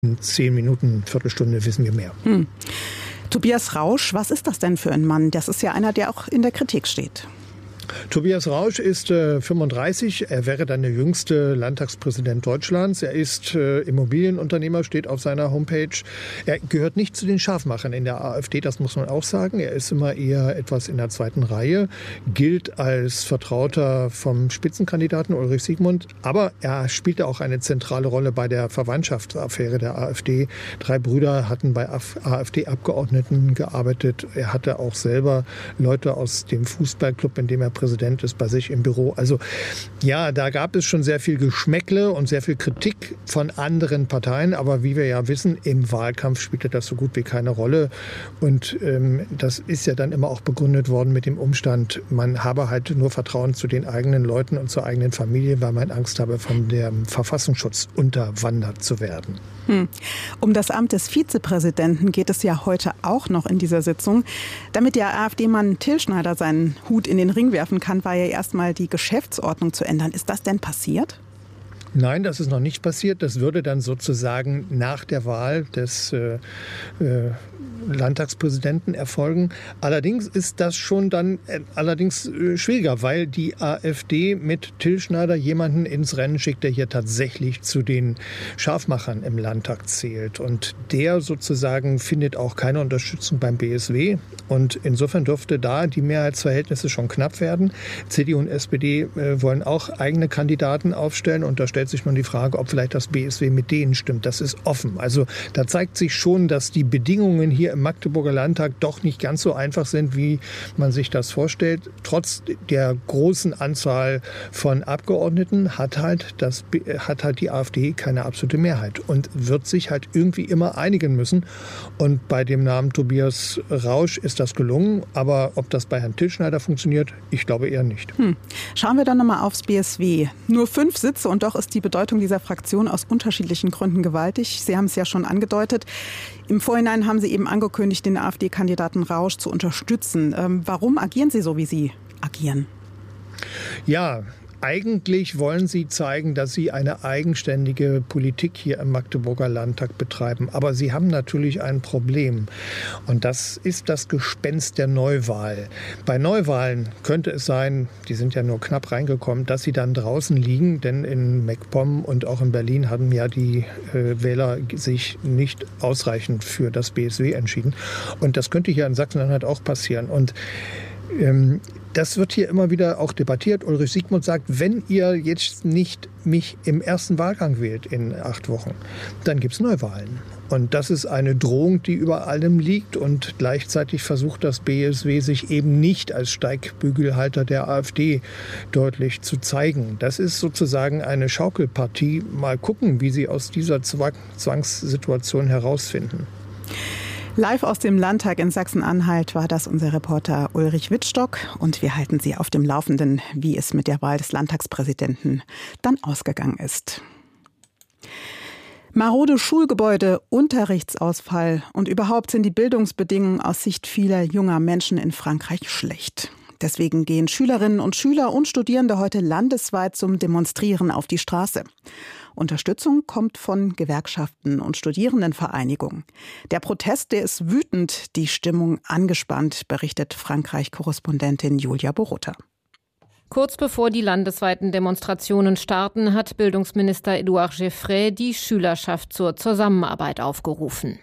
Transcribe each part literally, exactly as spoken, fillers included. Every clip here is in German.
In zehn Minuten, Viertelstunde wissen wir mehr. Hm. Tobias Rausch, was ist das denn für ein Mann? Das ist ja einer, der auch in der Kritik steht. Tobias Rausch ist äh, fünfunddreißig. Er wäre dann der jüngste Landtagspräsident Deutschlands. Er ist äh, Immobilienunternehmer, steht auf seiner Homepage. Er gehört nicht zu den Scharfmachern in der AfD, das muss man auch sagen. Er ist immer eher etwas in der zweiten Reihe, gilt als Vertrauter vom Spitzenkandidaten Ulrich Siegmund. Aber er spielte auch eine zentrale Rolle bei der Verwandtschaftsaffäre der AfD. Drei Brüder hatten bei AfD-Abgeordneten gearbeitet. Er hatte auch selber Leute aus dem Fußballclub, in dem er Präsident ist, bei sich im Büro. Also ja, da gab es schon sehr viel Geschmäckle und sehr viel Kritik von anderen Parteien. Aber wie wir ja wissen, im Wahlkampf spielte das so gut wie keine Rolle. Und ähm, das ist ja dann immer auch begründet worden mit dem Umstand, man habe halt nur Vertrauen zu den eigenen Leuten und zur eigenen Familie, weil man Angst habe, von dem Verfassungsschutz unterwandert zu werden. Hm. Um das Amt des Vizepräsidenten geht es ja heute auch noch in dieser Sitzung. Damit der AfD-Mann Till Schneider seinen Hut in den Ring werfen kann, war ja erstmal die Geschäftsordnung zu ändern. Ist das denn passiert? Nein, das ist noch nicht passiert. Das würde dann sozusagen nach der Wahl des äh, äh, Landtagspräsidenten erfolgen. Allerdings ist das schon dann äh, allerdings äh, schwieriger, weil die AfD mit Till Schneider jemanden ins Rennen schickt, der hier tatsächlich zu den Scharfmachern im Landtag zählt. Und der sozusagen findet auch keine Unterstützung beim B S W. Und insofern dürfte da die Mehrheitsverhältnisse schon knapp werden. C D U und S P D äh, wollen auch eigene Kandidaten aufstellen. Und da stellt sich nun die Frage, ob vielleicht das B S W mit denen stimmt. Das ist offen. Also da zeigt sich schon, dass die Bedingungen hier im Magdeburger Landtag doch nicht ganz so einfach sind, wie man sich das vorstellt. Trotz der großen Anzahl von Abgeordneten hat halt, das, hat halt die AfD keine absolute Mehrheit und wird sich halt irgendwie immer einigen müssen. Und bei dem Namen Tobias Rausch ist das gelungen. Aber ob das bei Herrn Till Schneider funktioniert, ich glaube eher nicht. Hm. Schauen wir dann nochmal aufs B S W. Nur fünf Sitze und doch ist die Bedeutung dieser Fraktion aus unterschiedlichen Gründen gewaltig. Sie haben es ja schon angedeutet. Im Vorhinein haben Sie eben angekündigt, den AfD-Kandidaten Rausch zu unterstützen. Ähm, warum agieren Sie so, wie Sie agieren? Ja, eigentlich wollen sie zeigen, dass sie eine eigenständige Politik hier im Magdeburger Landtag betreiben. Aber sie haben natürlich ein Problem. Und das ist das Gespenst der Neuwahl. Bei Neuwahlen könnte es sein, die sind ja nur knapp reingekommen, dass sie dann draußen liegen. Denn in MacPom und auch in Berlin haben ja die äh, Wähler sich nicht ausreichend für das B S W entschieden. Und das könnte hier in Sachsen-Anhalt auch passieren. Und ähm, das wird hier immer wieder auch debattiert. Ulrich Siegmund sagt, wenn ihr jetzt nicht mich im ersten Wahlgang wählt in acht Wochen, dann gibt es Neuwahlen. Und das ist eine Drohung, die über allem liegt. Und gleichzeitig versucht das B S W sich eben nicht als Steigbügelhalter der AfD deutlich zu zeigen. Das ist sozusagen eine Schaukelpartie. Mal gucken, wie sie aus dieser Zwangssituation herausfinden. Live aus dem Landtag in Sachsen-Anhalt war das unser Reporter Ulrich Wittstock. Und wir halten Sie auf dem Laufenden, wie es mit der Wahl des Landtagspräsidenten dann ausgegangen ist. Marode Schulgebäude, Unterrichtsausfall und überhaupt sind die Bildungsbedingungen aus Sicht vieler junger Menschen in Frankreich schlecht. Deswegen gehen Schülerinnen und Schüler und Studierende heute landesweit zum Demonstrieren auf die Straße. Unterstützung kommt von Gewerkschaften und Studierendenvereinigungen. Der Protest, der ist wütend, die Stimmung angespannt, berichtet Frankreich-Korrespondentin Julia Borutta. Kurz bevor die landesweiten Demonstrationen starten, hat Bildungsminister Édouard Geoffrey die Schülerschaft zur Zusammenarbeit aufgerufen.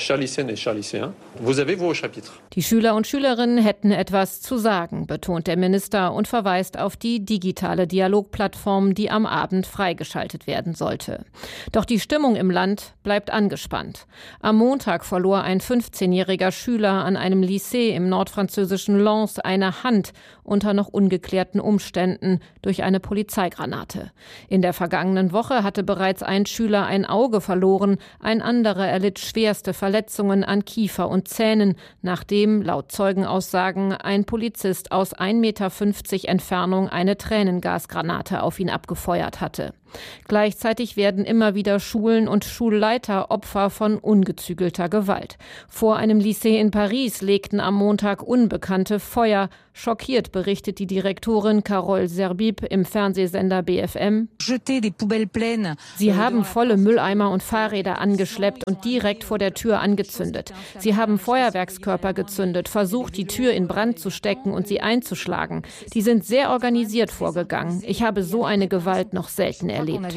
Die Schüler und Schülerinnen hätten etwas zu sagen, betont der Minister und verweist auf die digitale Dialogplattform, die am Abend freigeschaltet werden sollte. Doch die Stimmung im Land bleibt angespannt. Am Montag verlor ein fünfzehnjähriger Schüler an einem Lycée im nordfranzösischen Lens eine Hand unter noch ungeklärten Umständen durch eine Polizeigranate. In der vergangenen Woche hatte bereits ein Schüler ein Auge verloren, ein anderer erlitt schwerste Verletzungen an Kiefer und Zähnen, nachdem laut Zeugenaussagen ein Polizist aus ein Meter fünfzig Entfernung eine Tränengasgranate auf ihn abgefeuert hatte. Gleichzeitig werden immer wieder Schulen und Schulleiter Opfer von ungezügelter Gewalt. Vor einem Lycée in Paris legten am Montag Unbekannte Feuer. Schockiert berichtet die Direktorin Carole Zerbib im Fernsehsender B F M. Sie haben volle Mülleimer und Fahrräder angeschleppt und direkt vor der Tür angezündet. Sie haben Feuerwerkskörper gezündet, versucht, die Tür in Brand zu stecken und sie einzuschlagen. Die sind sehr organisiert vorgegangen. Ich habe so eine Gewalt noch selten erlebt.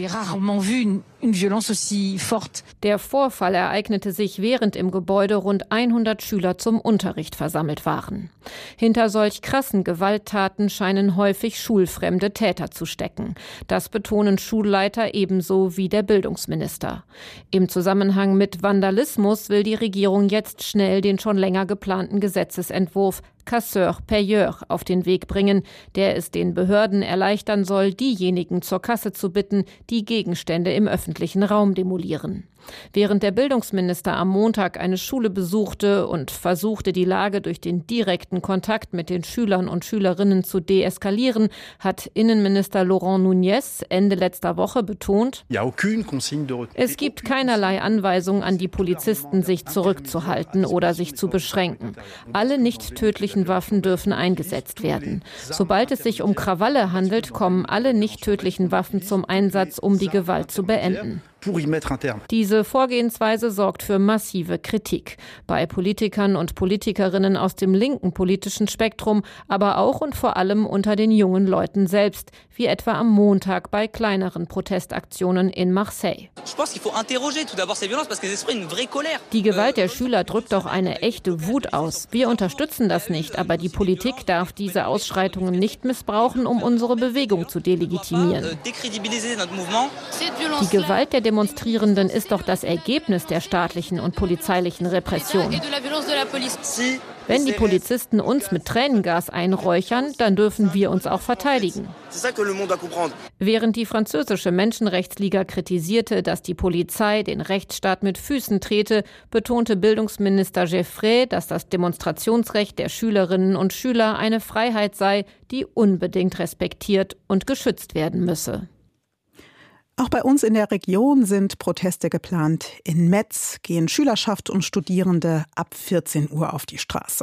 Der Vorfall ereignete sich, während im Gebäude rund hundert Schüler zum Unterricht versammelt waren. Hinter solch krassen Gewalttaten scheinen häufig schulfremde Täter zu stecken. Das betonen Schulleiter ebenso wie der Bildungsminister. Im Zusammenhang mit Vandalismus will die Regierung jetzt schnell den schon länger geplanten Gesetzesentwurf Casseur-Payeur auf den Weg bringen, der es den Behörden erleichtern soll, diejenigen zur Kasse zu bitten, die Gegenstände im öffentlichen Raum demolieren. Während der Bildungsminister am Montag eine Schule besuchte und versuchte, die Lage durch den direkten Kontakt mit den Schülern und Schülerinnen zu deeskalieren, hat Innenminister Laurent Nunez Ende letzter Woche betont, es gibt keinerlei Anweisung an die Polizisten, sich zurückzuhalten oder sich zu beschränken. Alle nicht tödlichen Waffen dürfen eingesetzt werden. Sobald es sich um Krawalle handelt, kommen alle nicht tödlichen Waffen zum Einsatz, um die Gewalt zu beenden. Diese Vorgehensweise sorgt für massive Kritik bei Politikern und Politikerinnen aus dem linken politischen Spektrum, aber auch und vor allem unter den jungen Leuten selbst, wie etwa am Montag bei kleineren Protestaktionen in Marseille. Die Gewalt der Schüler drückt doch eine echte Wut aus. Wir unterstützen das nicht, aber die Politik darf diese Ausschreitungen nicht missbrauchen, um unsere Bewegung zu delegitimieren. Die Gewalt der Demonstrierenden ist doch das Ergebnis der staatlichen und polizeilichen Repression. Wenn die Polizisten uns mit Tränengas einräuchern, dann dürfen wir uns auch verteidigen. Während die französische Menschenrechtsliga kritisierte, dass die Polizei den Rechtsstaat mit Füßen trete, betonte Bildungsminister Geffray, dass das Demonstrationsrecht der Schülerinnen und Schüler eine Freiheit sei, die unbedingt respektiert und geschützt werden müsse. Auch bei uns in der Region sind Proteste geplant. In Metz gehen Schülerschaft und Studierende ab vierzehn Uhr auf die Straße.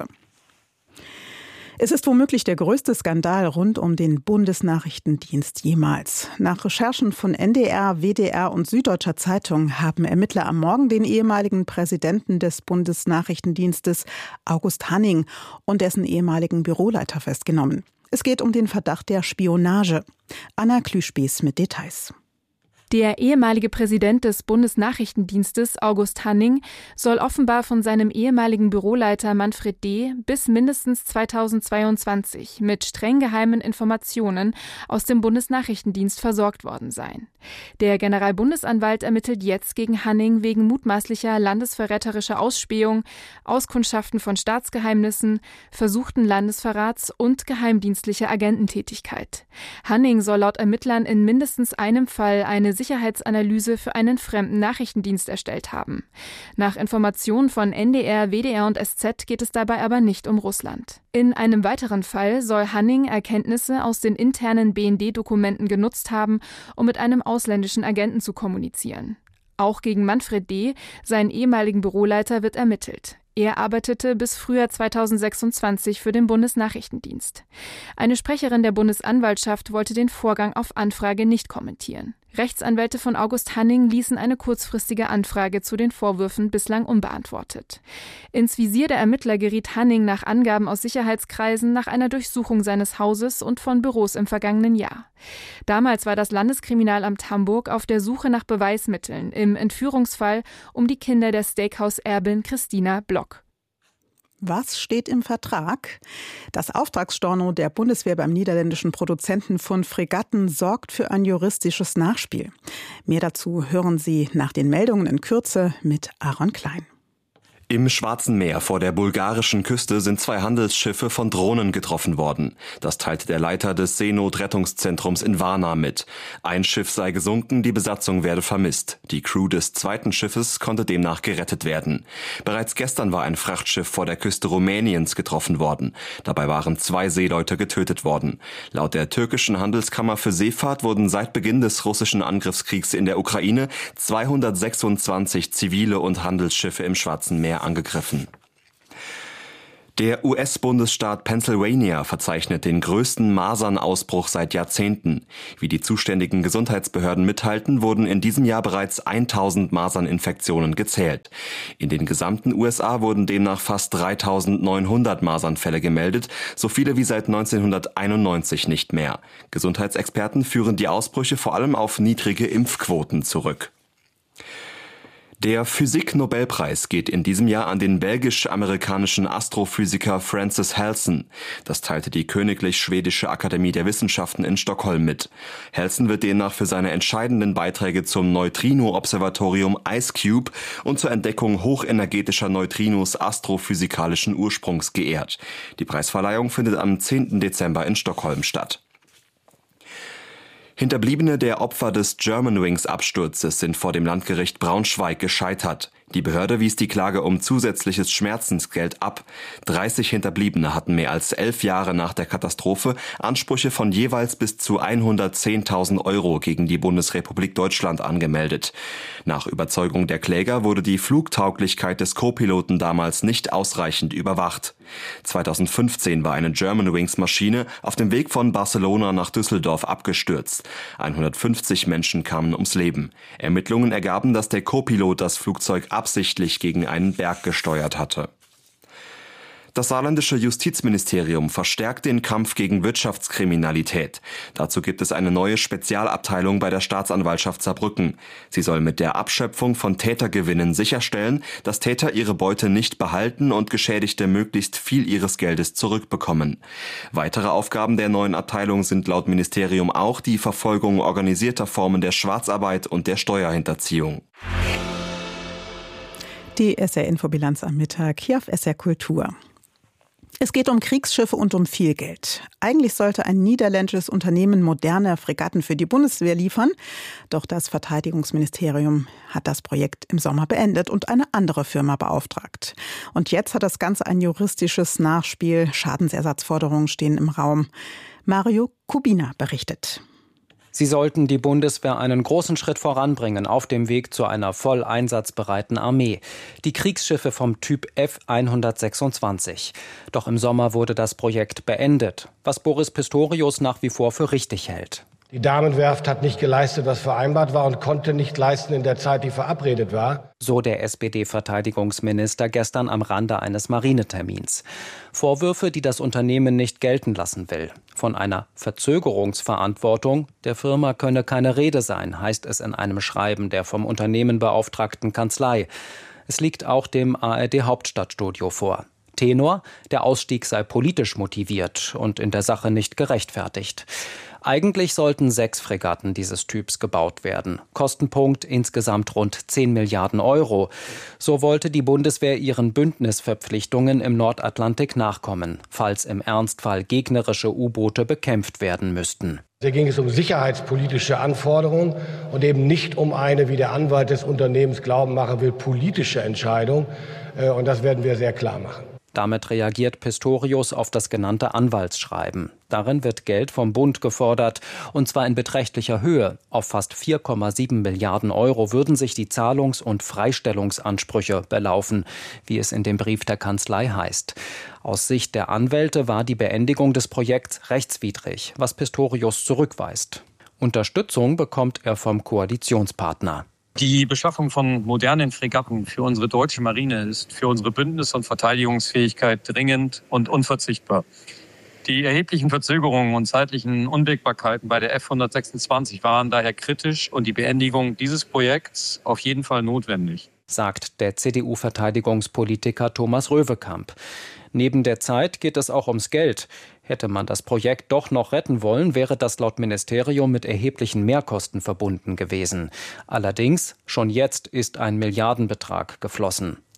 Es ist womöglich der größte Skandal rund um den Bundesnachrichtendienst jemals. Nach Recherchen von N D R, W D R und Süddeutscher Zeitung haben Ermittler am Morgen den ehemaligen Präsidenten des Bundesnachrichtendienstes, August Hanning, und dessen ehemaligen Büroleiter festgenommen. Es geht um den Verdacht der Spionage. Anna Klüschbes mit Details. Der ehemalige Präsident des Bundesnachrichtendienstes, August Hanning, soll offenbar von seinem ehemaligen Büroleiter Manfred D. bis mindestens zweitausendzweiundzwanzig mit streng geheimen Informationen aus dem Bundesnachrichtendienst versorgt worden sein. Der Generalbundesanwalt ermittelt jetzt gegen Hanning wegen mutmaßlicher landesverräterischer Ausspähung, Auskundschaften von Staatsgeheimnissen, versuchten Landesverrats und geheimdienstlicher Agententätigkeit. Hanning soll laut Ermittlern in mindestens einem Fall eine Sicherheitsanalyse für einen fremden Nachrichtendienst erstellt haben. Nach Informationen von N D R, W D R und S Z geht es dabei aber nicht um Russland. In einem weiteren Fall soll Hanning Erkenntnisse aus den internen B N D-Dokumenten genutzt haben, um mit einem ausländischen Agenten zu kommunizieren. Auch gegen Manfred D., seinen ehemaligen Büroleiter, wird ermittelt. Er arbeitete bis Frühjahr zweitausendsechsundzwanzig für den Bundesnachrichtendienst. Eine Sprecherin der Bundesanwaltschaft wollte den Vorgang auf Anfrage nicht kommentieren. Rechtsanwälte von August Hanning ließen eine kurzfristige Anfrage zu den Vorwürfen bislang unbeantwortet. Ins Visier der Ermittler geriet Hanning nach Angaben aus Sicherheitskreisen nach einer Durchsuchung seines Hauses und von Büros im vergangenen Jahr. Damals war das Landeskriminalamt Hamburg auf der Suche nach Beweismitteln im Entführungsfall um die Kinder der Steakhouse-Erbin Christina Block. Was steht im Vertrag? Das Auftragsstorno der Bundeswehr beim niederländischen Produzenten von Fregatten sorgt für ein juristisches Nachspiel. Mehr dazu hören Sie nach den Meldungen in Kürze mit Aaron Klein. Im Schwarzen Meer vor der bulgarischen Küste sind zwei Handelsschiffe von Drohnen getroffen worden. Das teilte der Leiter des Seenotrettungszentrums in Varna mit. Ein Schiff sei gesunken, die Besatzung werde vermisst. Die Crew des zweiten Schiffes konnte demnach gerettet werden. Bereits gestern war ein Frachtschiff vor der Küste Rumäniens getroffen worden. Dabei waren zwei Seeleute getötet worden. Laut der türkischen Handelskammer für Seefahrt wurden seit Beginn des russischen Angriffskriegs in der Ukraine zweihundertsechsundzwanzig zivile und Handelsschiffe im Schwarzen Meer angegriffen. Der U S-Bundesstaat Pennsylvania verzeichnet den größten Masernausbruch seit Jahrzehnten. Wie die zuständigen Gesundheitsbehörden mitteilten, wurden in diesem Jahr bereits tausend Maserninfektionen gezählt. In den gesamten U S A wurden demnach fast dreitausendneunhundert Masernfälle gemeldet, so viele wie seit neunzehnhunderteinundneunzig nicht mehr. Gesundheitsexperten führen die Ausbrüche vor allem auf niedrige Impfquoten zurück. Der Physik-Nobelpreis geht in diesem Jahr an den belgisch-amerikanischen Astrophysiker Francis Halson. Das teilte die Königlich Schwedische Akademie der Wissenschaften in Stockholm mit. Halson wird demnach für seine entscheidenden Beiträge zum Neutrino-Observatorium IceCube und zur Entdeckung hochenergetischer Neutrinos astrophysikalischen Ursprungs geehrt. Die Preisverleihung findet am zehnten Dezember in Stockholm statt. Hinterbliebene der Opfer des Germanwings-Absturzes sind vor dem Landgericht Braunschweig gescheitert. Die Behörde wies die Klage um zusätzliches Schmerzensgeld ab. dreißig Hinterbliebene hatten mehr als elf Jahre nach der Katastrophe Ansprüche von jeweils bis zu hundertzehntausend Euro gegen die Bundesrepublik Deutschland angemeldet. Nach Überzeugung der Kläger wurde die Flugtauglichkeit des Co-Piloten damals nicht ausreichend überwacht. zweitausendfünfzehn war eine Germanwings-Maschine auf dem Weg von Barcelona nach Düsseldorf abgestürzt. hundertfünfzig Menschen kamen ums Leben. Ermittlungen ergaben, dass der Co-Pilot das Flugzeug absichtlich gegen einen Berg gesteuert hatte. Das saarländische Justizministerium verstärkt den Kampf gegen Wirtschaftskriminalität. Dazu gibt es eine neue Spezialabteilung bei der Staatsanwaltschaft Saarbrücken. Sie soll mit der Abschöpfung von Tätergewinnen sicherstellen, dass Täter ihre Beute nicht behalten und Geschädigte möglichst viel ihres Geldes zurückbekommen. Weitere Aufgaben der neuen Abteilung sind laut Ministerium auch die Verfolgung organisierter Formen der Schwarzarbeit und der Steuerhinterziehung. Die S R-Infobilanz am Mittag hier auf S R Kultur. Es geht um Kriegsschiffe und um viel Geld. Eigentlich sollte ein niederländisches Unternehmen moderne Fregatten für die Bundeswehr liefern. Doch das Verteidigungsministerium hat das Projekt im Sommer beendet und eine andere Firma beauftragt. Und jetzt hat das Ganze ein juristisches Nachspiel. Schadensersatzforderungen stehen im Raum. Mario Kubina berichtet. Sie sollten die Bundeswehr einen großen Schritt voranbringen auf dem Weg zu einer voll einsatzbereiten Armee. Die Kriegsschiffe vom Typ F hundertsechsundzwanzig. Doch im Sommer wurde das Projekt beendet, was Boris Pistorius nach wie vor für richtig hält. Die Damenwerft hat nicht geleistet, was vereinbart war und konnte nicht leisten in der Zeit, die verabredet war. So der S P D-Verteidigungsminister gestern am Rande eines Marinetermins. Vorwürfe, die das Unternehmen nicht gelten lassen will. Von einer Verzögerungsverantwortung der Firma könne keine Rede sein, heißt es in einem Schreiben der vom Unternehmen beauftragten Kanzlei. Es liegt auch dem A R D-Hauptstadtstudio vor. Tenor: Der Ausstieg sei politisch motiviert und in der Sache nicht gerechtfertigt. Eigentlich sollten sechs Fregatten dieses Typs gebaut werden. Kostenpunkt insgesamt rund zehn Milliarden Euro. So wollte die Bundeswehr ihren Bündnisverpflichtungen im Nordatlantik nachkommen, falls im Ernstfall gegnerische U-Boote bekämpft werden müssten. Hier ging es um sicherheitspolitische Anforderungen und eben nicht um eine, wie der Anwalt des Unternehmens glauben machen will, politische Entscheidung. Und das werden wir sehr klar machen. Damit reagiert Pistorius auf das genannte Anwaltsschreiben. Darin wird Geld vom Bund gefordert, und zwar in beträchtlicher Höhe. Auf fast vier Komma sieben Milliarden Euro würden sich die Zahlungs- und Freistellungsansprüche belaufen, wie es in dem Brief der Kanzlei heißt. Aus Sicht der Anwälte war die Beendigung des Projekts rechtswidrig, was Pistorius zurückweist. Unterstützung bekommt er vom Koalitionspartner. Die Beschaffung von modernen Fregatten für unsere deutsche Marine ist für unsere Bündnis- und Verteidigungsfähigkeit dringend und unverzichtbar. Die erheblichen Verzögerungen und zeitlichen Unwägbarkeiten bei der F hundertsechsundzwanzig waren daher kritisch und die Beendigung dieses Projekts auf jeden Fall notwendig, sagt der C D U-Verteidigungspolitiker Thomas Röwekamp. Neben der Zeit geht es auch ums Geld. Hätte man das Projekt doch noch retten wollen, wäre das laut Ministerium mit erheblichen Mehrkosten verbunden gewesen. Allerdings, schon jetzt ist ein Milliardenbetrag geflossen.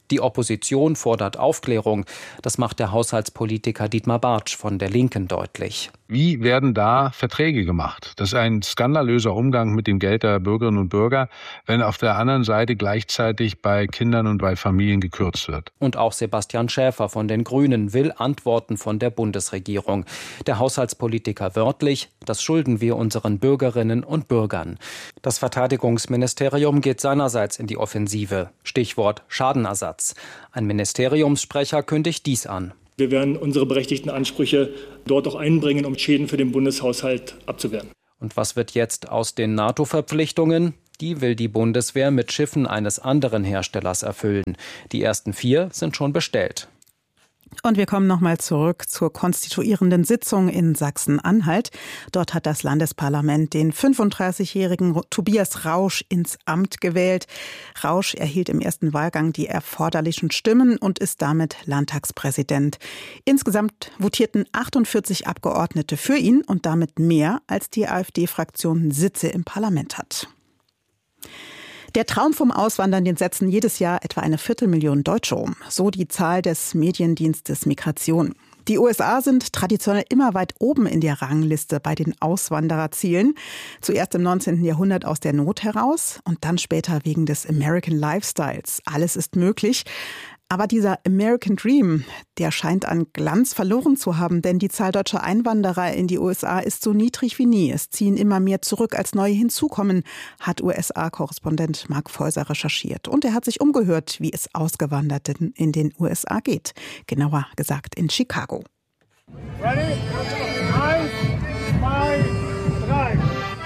Die Opposition fordert Aufklärung. Das macht der Haushaltspolitiker Dietmar Bartsch von der Linken deutlich. Wie werden da Verträge gemacht? Das ist ein skandalöser Umgang mit dem Geld der Bürgerinnen und Bürger, wenn auf der anderen Seite gleichzeitig bei Kindern und bei Familien gekürzt wird. Und auch Sebastian Schäfer von den Grünen will Antworten von der Bundesregierung. Der Haushaltspolitiker wörtlich: Das schulden wir unseren Bürgerinnen und Bürgern. Das Verteidigungsministerium geht seinerseits in die Offensive. Stichwort Schadenersatz. Ein Ministeriumssprecher kündigt dies an. Wir werden unsere berechtigten Ansprüche dort auch einbringen, um Schäden für den Bundeshaushalt abzuwehren. Und was wird jetzt aus den NATO-Verpflichtungen? Die will die Bundeswehr mit Schiffen eines anderen Herstellers erfüllen. Die ersten vier sind schon bestellt. Und wir kommen nochmal zurück zur konstituierenden Sitzung in Sachsen-Anhalt. Dort hat das Landesparlament den fünfunddreißigjährigen Tobias Rausch ins Amt gewählt. Rausch erhielt im ersten Wahlgang die erforderlichen Stimmen und ist damit Landtagspräsident. Insgesamt votierten achtundvierzig Abgeordnete für ihn und damit mehr, als die AfD-Fraktion Sitze im Parlament hat. Der Traum vom Auswandern, den setzen jedes Jahr etwa eine Viertelmillion Deutsche um. So die Zahl des Mediendienstes Migration. Die U S A sind traditionell immer weit oben in der Rangliste bei den Auswandererzielen. Zuerst im neunzehnten Jahrhundert aus der Not heraus und dann später wegen des American Lifestyles. Alles ist möglich. Aber dieser American Dream, der scheint an Glanz verloren zu haben, denn die Zahl deutscher Einwanderer in die U S A ist so niedrig wie nie. Es ziehen immer mehr zurück, als neue hinzukommen, hat U S A-Korrespondent Mark Feuser recherchiert. Und er hat sich umgehört, wie es Ausgewanderten in den U S A geht. Genauer gesagt in Chicago. Ready? Eins, zwei, drei.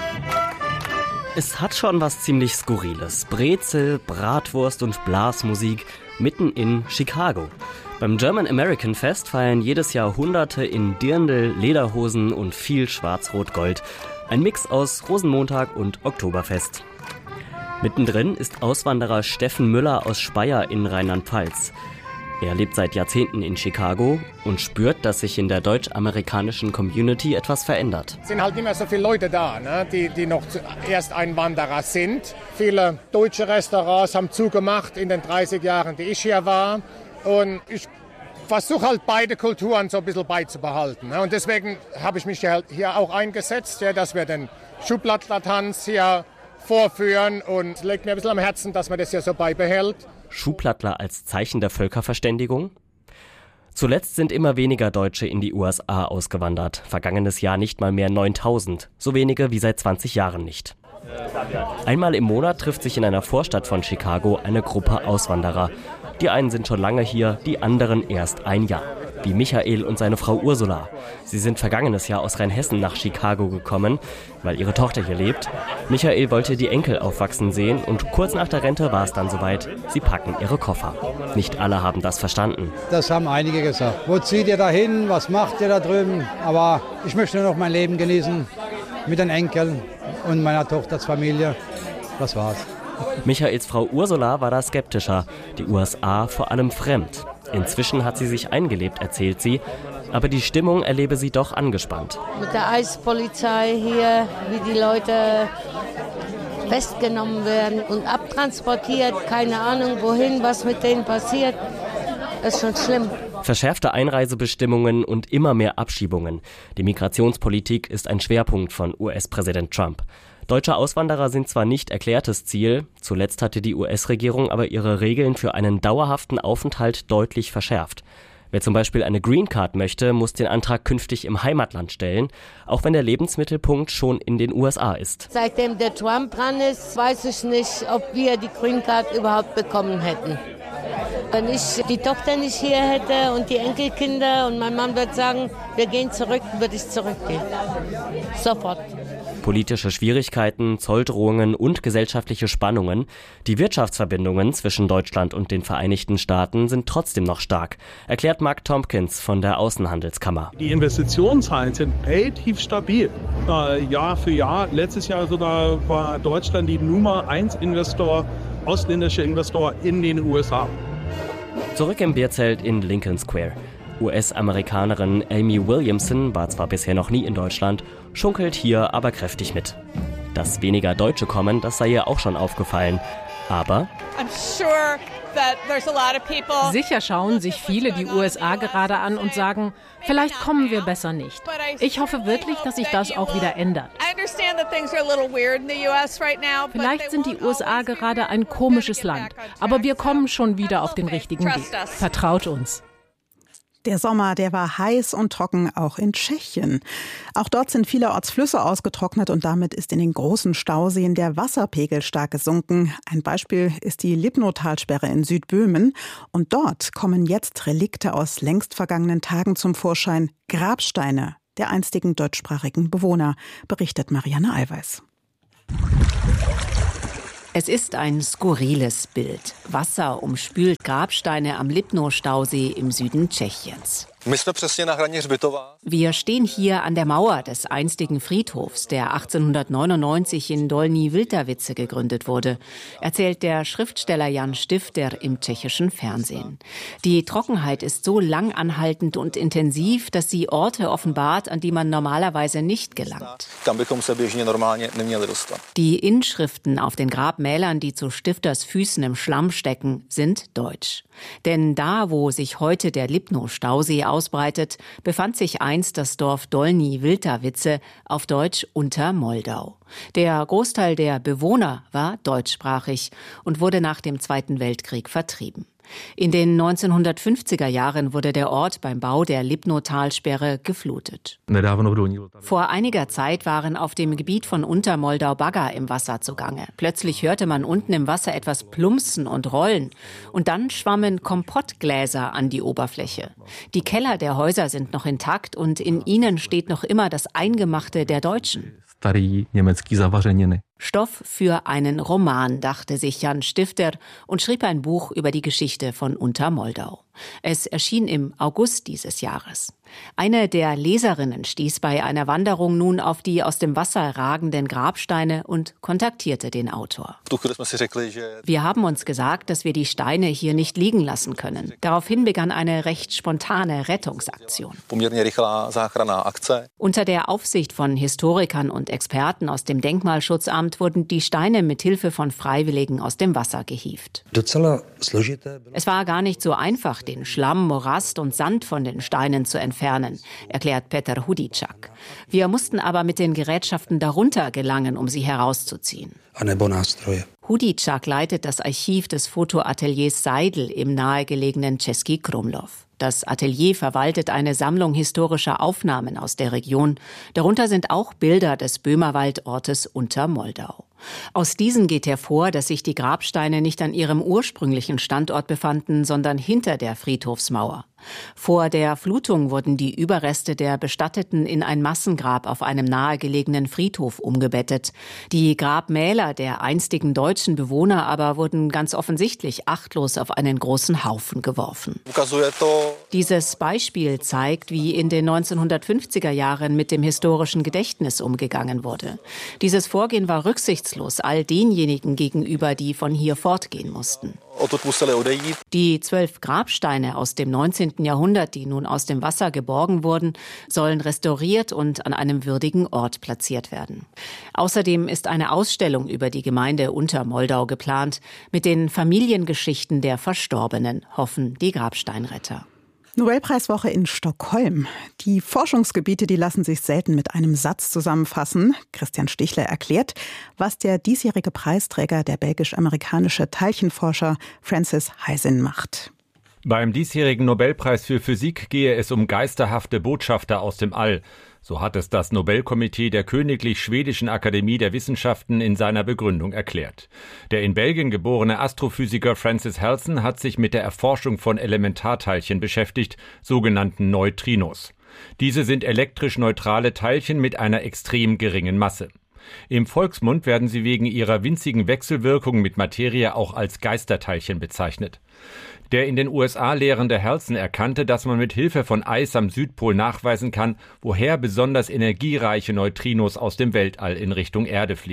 Es hat schon was ziemlich Skurriles. Brezel, Bratwurst und Blasmusik mitten in Chicago. Beim German American Fest feiern jedes Jahr Hunderte in Dirndl, Lederhosen und viel Schwarz-Rot-Gold. Ein Mix aus Rosenmontag und Oktoberfest. Mittendrin ist Auswanderer Steffen Müller aus Speyer in Rheinland-Pfalz. Er lebt seit Jahrzehnten in Chicago und spürt, dass sich in der deutsch-amerikanischen Community etwas verändert. Es sind halt nicht mehr so viele Leute da, ne, die, die noch erst Einwanderer sind. Viele deutsche Restaurants haben zugemacht in den dreißig Jahren, die ich hier war. Und ich versuche halt beide Kulturen so ein bisschen beizubehalten. Ne. Und deswegen habe ich mich hier, hier auch eingesetzt, ja, dass wir den Schuhplattler-Tanz hier vorführen. Und es liegt mir ein bisschen am Herzen, dass man das hier so beibehält. Schuhplattler als Zeichen der Völkerverständigung? Zuletzt sind immer weniger Deutsche in die U S A ausgewandert. Vergangenes Jahr nicht mal mehr neuntausend. So wenige wie seit zwanzig Jahren nicht. Einmal im Monat trifft sich in einer Vorstadt von Chicago eine Gruppe Auswanderer. Die einen sind schon lange hier, die anderen erst ein Jahr. Wie Michael und seine Frau Ursula. Sie sind vergangenes Jahr aus Rheinhessen nach Chicago gekommen, weil ihre Tochter hier lebt. Michael wollte die Enkel aufwachsen sehen und kurz nach der Rente war es dann soweit. Sie packen ihre Koffer. Nicht alle haben das verstanden. Das haben einige gesagt. Wo zieht ihr da hin? Was macht ihr da drüben? Aber ich möchte nur noch mein Leben genießen mit den Enkeln und meiner Tochters Familie. Das war's. Michaels Frau Ursula war da skeptischer. Die U S A vor allem fremd. Inzwischen hat sie sich eingelebt, erzählt sie. Aber die Stimmung erlebe sie doch angespannt. Mit der Eispolizei hier, wie die Leute festgenommen werden und abtransportiert. Keine Ahnung wohin, was mit denen passiert. Das ist schon schlimm. Verschärfte Einreisebestimmungen und immer mehr Abschiebungen. Die Migrationspolitik ist ein Schwerpunkt von U S-Präsident Trump. Deutsche Auswanderer sind zwar nicht erklärtes Ziel, zuletzt hatte die U S-Regierung aber ihre Regeln für einen dauerhaften Aufenthalt deutlich verschärft. Wer zum Beispiel eine Green Card möchte, muss den Antrag künftig im Heimatland stellen, auch wenn der Lebensmittelpunkt schon in den U S A ist. Seitdem der Trump dran ist, weiß ich nicht, ob wir die Green Card überhaupt bekommen hätten. Wenn ich die Tochter nicht hier hätte und die Enkelkinder und mein Mann würde sagen, wir gehen zurück, würde ich zurückgehen. Sofort. Politische Schwierigkeiten, Zolldrohungen und gesellschaftliche Spannungen. Die Wirtschaftsverbindungen zwischen Deutschland und den Vereinigten Staaten sind trotzdem noch stark, erklärt Mark Tompkins von der Außenhandelskammer. Die Investitionszahlen sind relativ stabil. Äh, Jahr für Jahr. Letztes Jahr sogar war Deutschland die Nummer eins Investor, ausländischer Investor in den U S A. Zurück im Bierzelt in Lincoln Square. U S-Amerikanerin Amy Williamson war zwar bisher noch nie in Deutschland, schunkelt hier aber kräftig mit. Dass weniger Deutsche kommen, das sei ihr auch schon aufgefallen. Aber sicher schauen sich viele die U S A gerade an und sagen, vielleicht kommen wir besser nicht. Ich hoffe wirklich, dass sich das auch wieder ändert. Vielleicht sind die U S A gerade ein komisches Land, aber wir kommen schon wieder auf den richtigen Weg. Vertraut uns. Der Sommer, der war heiß und trocken, auch in Tschechien. Auch dort sind vielerorts Flüsse ausgetrocknet und damit ist in den großen Stauseen der Wasserpegel stark gesunken. Ein Beispiel ist die Lipno-Talsperre in Südböhmen. Und dort kommen jetzt Relikte aus längst vergangenen Tagen zum Vorschein. Grabsteine der einstigen deutschsprachigen Bewohner, berichtet Marianne Eiweiß. Es ist ein skurriles Bild. Wasser umspült Grabsteine am Lipno-Stausee im Süden Tschechiens. Wir stehen hier an der Mauer des einstigen Friedhofs, der achtzehnhundertneunundneunzig in Dolní Vltavice gegründet wurde, erzählt der Schriftsteller Jan Stifter im tschechischen Fernsehen. Die Trockenheit ist so lang anhaltend und intensiv, dass sie Orte offenbart, an die man normalerweise nicht gelangt. Die Inschriften auf den Grabmälern, die zu Stifters Füßen im Schlamm stecken, sind deutsch. Denn da, wo sich heute der Lipno-Stausee ausbreitet, befand sich einst das Dorf Dolní Vltavice, auf Deutsch Untermoldau. Der Großteil der Bewohner war deutschsprachig und wurde nach dem Zweiten Weltkrieg vertrieben. In den neunzehnhundertfünfziger Jahren wurde der Ort beim Bau der Lipno-Talsperre geflutet. Vor einiger Zeit waren auf dem Gebiet von Untermoldau Bagger im Wasser zugange. Plötzlich hörte man unten im Wasser etwas plumpsen und rollen. Und dann schwammen Kompottgläser an die Oberfläche. Die Keller der Häuser sind noch intakt und in ihnen steht noch immer das Eingemachte der Deutschen. Stoff für einen Roman, dachte sich Jan Stifter und schrieb ein Buch über die Geschichte von Untermoldau. Es erschien im August dieses Jahres. Eine der Leserinnen stieß bei einer Wanderung nun auf die aus dem Wasser ragenden Grabsteine und kontaktierte den Autor. Wir haben uns gesagt, dass wir die Steine hier nicht liegen lassen können. Daraufhin begann eine recht spontane Rettungsaktion. Unter der Aufsicht von Historikern und Experten aus dem Denkmalschutzamt wurden die Steine mit Hilfe von Freiwilligen aus dem Wasser gehievt. Es war gar nicht so einfach, den Schlamm, Morast und Sand von den Steinen zu entfernen, erklärt Peter Hudicak. Wir mussten aber mit den Gerätschaften darunter gelangen, um sie herauszuziehen. Hudicak leitet das Archiv des Fotoateliers Seidl im nahegelegenen Český Krumlov. Das Atelier verwaltet eine Sammlung historischer Aufnahmen aus der Region. Darunter sind auch Bilder des Böhmerwaldortes Untermoldau. Aus diesen geht hervor, dass sich die Grabsteine nicht an ihrem ursprünglichen Standort befanden, sondern hinter der Friedhofsmauer. Vor der Flutung wurden die Überreste der Bestatteten in ein Massengrab auf einem nahegelegenen Friedhof umgebettet. Die Grabmäler der einstigen deutschen Bewohner aber wurden ganz offensichtlich achtlos auf einen großen Haufen geworfen. Dieses Beispiel zeigt, wie in den neunzehnhundertfünfziger Jahren mit dem historischen Gedächtnis umgegangen wurde. Dieses Vorgehen war rücksichtslos all denjenigen gegenüber, die von hier fortgehen mussten. Die zwölf Grabsteine aus dem neunzehnten Jahrhundert, die nun aus dem Wasser geborgen wurden, sollen restauriert und an einem würdigen Ort platziert werden. Außerdem ist eine Ausstellung über die Gemeinde Untermoldau geplant, mit den Familiengeschichten der Verstorbenen, hoffen die Grabsteinretter. Nobelpreiswoche in Stockholm. Die Forschungsgebiete, die lassen sich selten mit einem Satz zusammenfassen. Christian Stichler erklärt, was der diesjährige Preisträger, der belgisch-amerikanische Teilchenforscher Francis Hysin, macht. Beim diesjährigen Nobelpreis für Physik gehe es um geisterhafte Botschafter aus dem All. So hat es das Nobelkomitee der Königlich Schwedischen Akademie der Wissenschaften in seiner Begründung erklärt. Der in Belgien geborene Astrophysiker Francis Hysin hat sich mit der Erforschung von Elementarteilchen beschäftigt, sogenannten Neutrinos. Diese sind elektrisch neutrale Teilchen mit einer extrem geringen Masse. Im Volksmund werden sie wegen ihrer winzigen Wechselwirkung mit Materie auch als Geisterteilchen bezeichnet. Der in den U S A lehrende Hysin erkannte, dass man mit Hilfe von Eis am Südpol nachweisen kann, woher besonders energiereiche Neutrinos aus dem Weltall in Richtung Erde fliegen.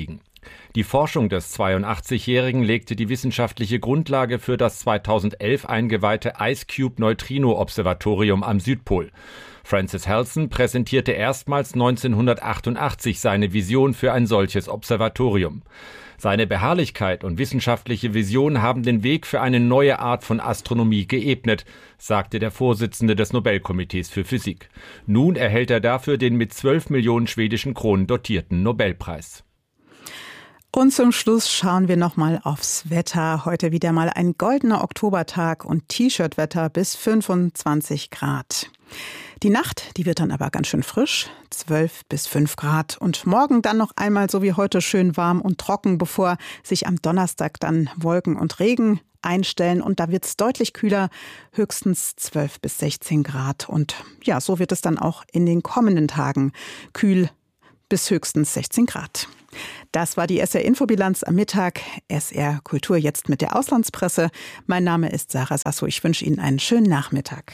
Die Forschung des zweiundachtzigjährigen legte die wissenschaftliche Grundlage für das zweitausendelf eingeweihte IceCube-Neutrino-Observatorium am Südpol. Francis Halson präsentierte erstmals neunzehnhundertachtundachtzig seine Vision für ein solches Observatorium. Seine Beharrlichkeit und wissenschaftliche Vision haben den Weg für eine neue Art von Astronomie geebnet, sagte der Vorsitzende des Nobelkomitees für Physik. Nun erhält er dafür den mit zwölf Millionen schwedischen Kronen dotierten Nobelpreis. Und zum Schluss schauen wir nochmal aufs Wetter. Heute wieder mal ein goldener Oktobertag und T-Shirt-Wetter bis fünfundzwanzig Grad. Die Nacht, die wird dann aber ganz schön frisch, zwölf bis fünf Grad. Und morgen dann noch einmal so wie heute schön warm und trocken, bevor sich am Donnerstag dann Wolken und Regen einstellen. Und da wird es deutlich kühler, höchstens zwölf bis sechzehn Grad. Und ja, so wird es dann auch in den kommenden Tagen kühl bis höchstens sechzehn Grad. Das war die S R-Infobilanz am Mittag. S R Kultur jetzt mit der Auslandspresse. Mein Name ist Sarah Sasso. Ich wünsche Ihnen einen schönen Nachmittag.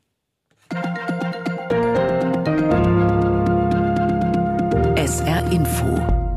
S R Info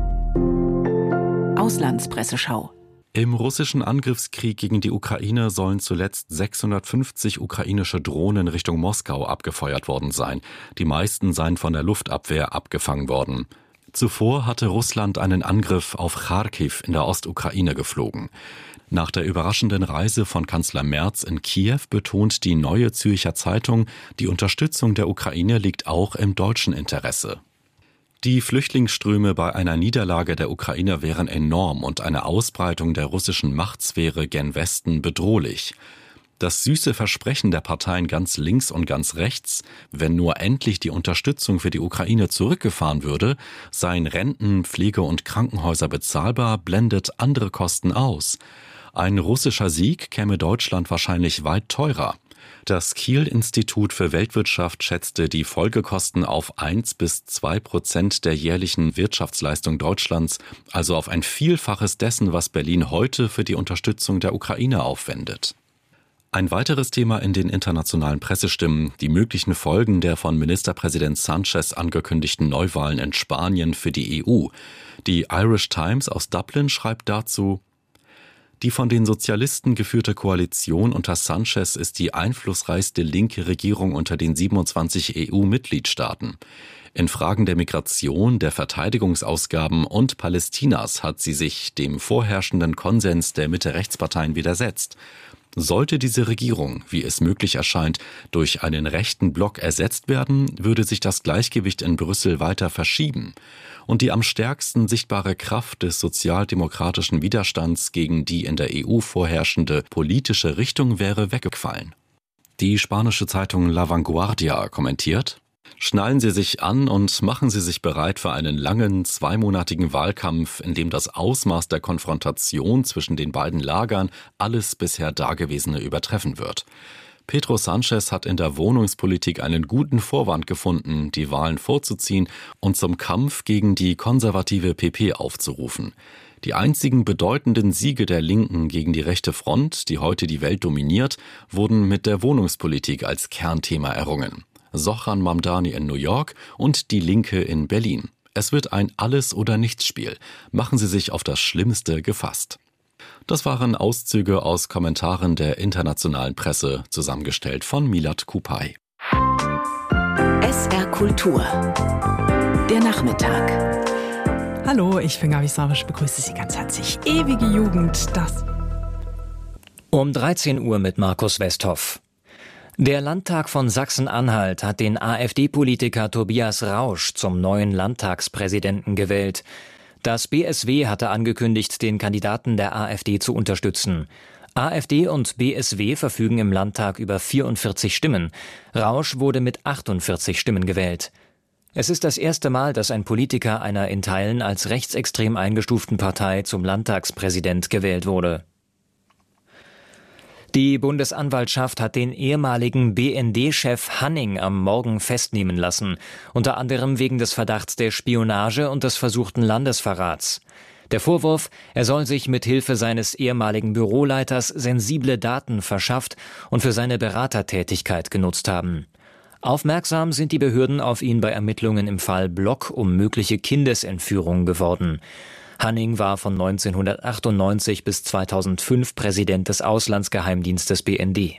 Auslandspresseschau. Im russischen Angriffskrieg gegen die Ukraine sollen zuletzt sechshundertfünfzig ukrainische Drohnen Richtung Moskau abgefeuert worden sein. Die meisten seien von der Luftabwehr abgefangen worden. Zuvor hatte Russland einen Angriff auf Charkiw in der Ostukraine geflogen. Nach der überraschenden Reise von Kanzler Merz in Kiew betont die Neue Zürcher Zeitung, die Unterstützung der Ukraine liegt auch im deutschen Interesse. Die Flüchtlingsströme bei einer Niederlage der Ukraine wären enorm und eine Ausbreitung der russischen Machtsphäre gen Westen bedrohlich. Das süße Versprechen der Parteien ganz links und ganz rechts, wenn nur endlich die Unterstützung für die Ukraine zurückgefahren würde, seien Renten, Pflege- und Krankenhäuser bezahlbar, blendet andere Kosten aus. Ein russischer Sieg käme Deutschland wahrscheinlich weit teurer. Das Kiel-Institut für Weltwirtschaft schätzte die Folgekosten auf eins bis zwei Prozent der jährlichen Wirtschaftsleistung Deutschlands, also auf ein Vielfaches dessen, was Berlin heute für die Unterstützung der Ukraine aufwendet. Ein weiteres Thema in den internationalen Pressestimmen, die möglichen Folgen der von Ministerpräsident Sanchez angekündigten Neuwahlen in Spanien für die E U. Die Irish Times aus Dublin schreibt dazu: Die von den Sozialisten geführte Koalition unter Sanchez ist die einflussreichste linke Regierung unter den siebenundzwanzig E U-Mitgliedstaaten. In Fragen der Migration, der Verteidigungsausgaben und Palästinas hat sie sich dem vorherrschenden Konsens der Mitte-Rechts-Parteien widersetzt. Sollte diese Regierung, wie es möglich erscheint, durch einen rechten Block ersetzt werden, würde sich das Gleichgewicht in Brüssel weiter verschieben. Und die am stärksten sichtbare Kraft des sozialdemokratischen Widerstands gegen die in der E U vorherrschende politische Richtung wäre weggefallen. Die spanische Zeitung La Vanguardia kommentiert: Schnallen Sie sich an und machen Sie sich bereit für einen langen, zweimonatigen Wahlkampf, in dem das Ausmaß der Konfrontation zwischen den beiden Lagern alles bisher Dagewesene übertreffen wird. Pedro Sanchez hat in der Wohnungspolitik einen guten Vorwand gefunden, die Wahlen vorzuziehen und zum Kampf gegen die konservative P P aufzurufen. Die einzigen bedeutenden Siege der Linken gegen die rechte Front, die heute die Welt dominiert, wurden mit der Wohnungspolitik als Kernthema errungen. Zohran Mamdani in New York und die Linke in Berlin. Es wird ein Alles-oder-Nichts-Spiel. Machen Sie sich auf das Schlimmste gefasst. Das waren Auszüge aus Kommentaren der internationalen Presse, zusammengestellt von Milad Kupay. S R Kultur. Der Nachmittag. Hallo, ich bin Gabi Savisch, begrüße Sie ganz herzlich. Ewige Jugend, das. Um dreizehn Uhr mit Markus Westhoff. Der Landtag von Sachsen-Anhalt hat den AfD-Politiker Tobias Rausch zum neuen Landtagspräsidenten gewählt. Das B S W hatte angekündigt, den Kandidaten der AfD zu unterstützen. AfD und B S W verfügen im Landtag über vierundvierzig Stimmen. Rausch wurde mit achtundvierzig Stimmen gewählt. Es ist das erste Mal, dass ein Politiker einer in Teilen als rechtsextrem eingestuften Partei zum Landtagspräsident gewählt wurde. Die Bundesanwaltschaft hat den ehemaligen B N D-Chef Hanning am Morgen festnehmen lassen, unter anderem wegen des Verdachts der Spionage und des versuchten Landesverrats. Der Vorwurf, er soll sich mit Hilfe seines ehemaligen Büroleiters sensible Daten verschafft und für seine Beratertätigkeit genutzt haben. Aufmerksam sind die Behörden auf ihn bei Ermittlungen im Fall Block um mögliche Kindesentführung geworden. Hanning war von neunzehnhundertachtundneunzig bis zweitausendfünf Präsident des Auslandsgeheimdienstes B N D.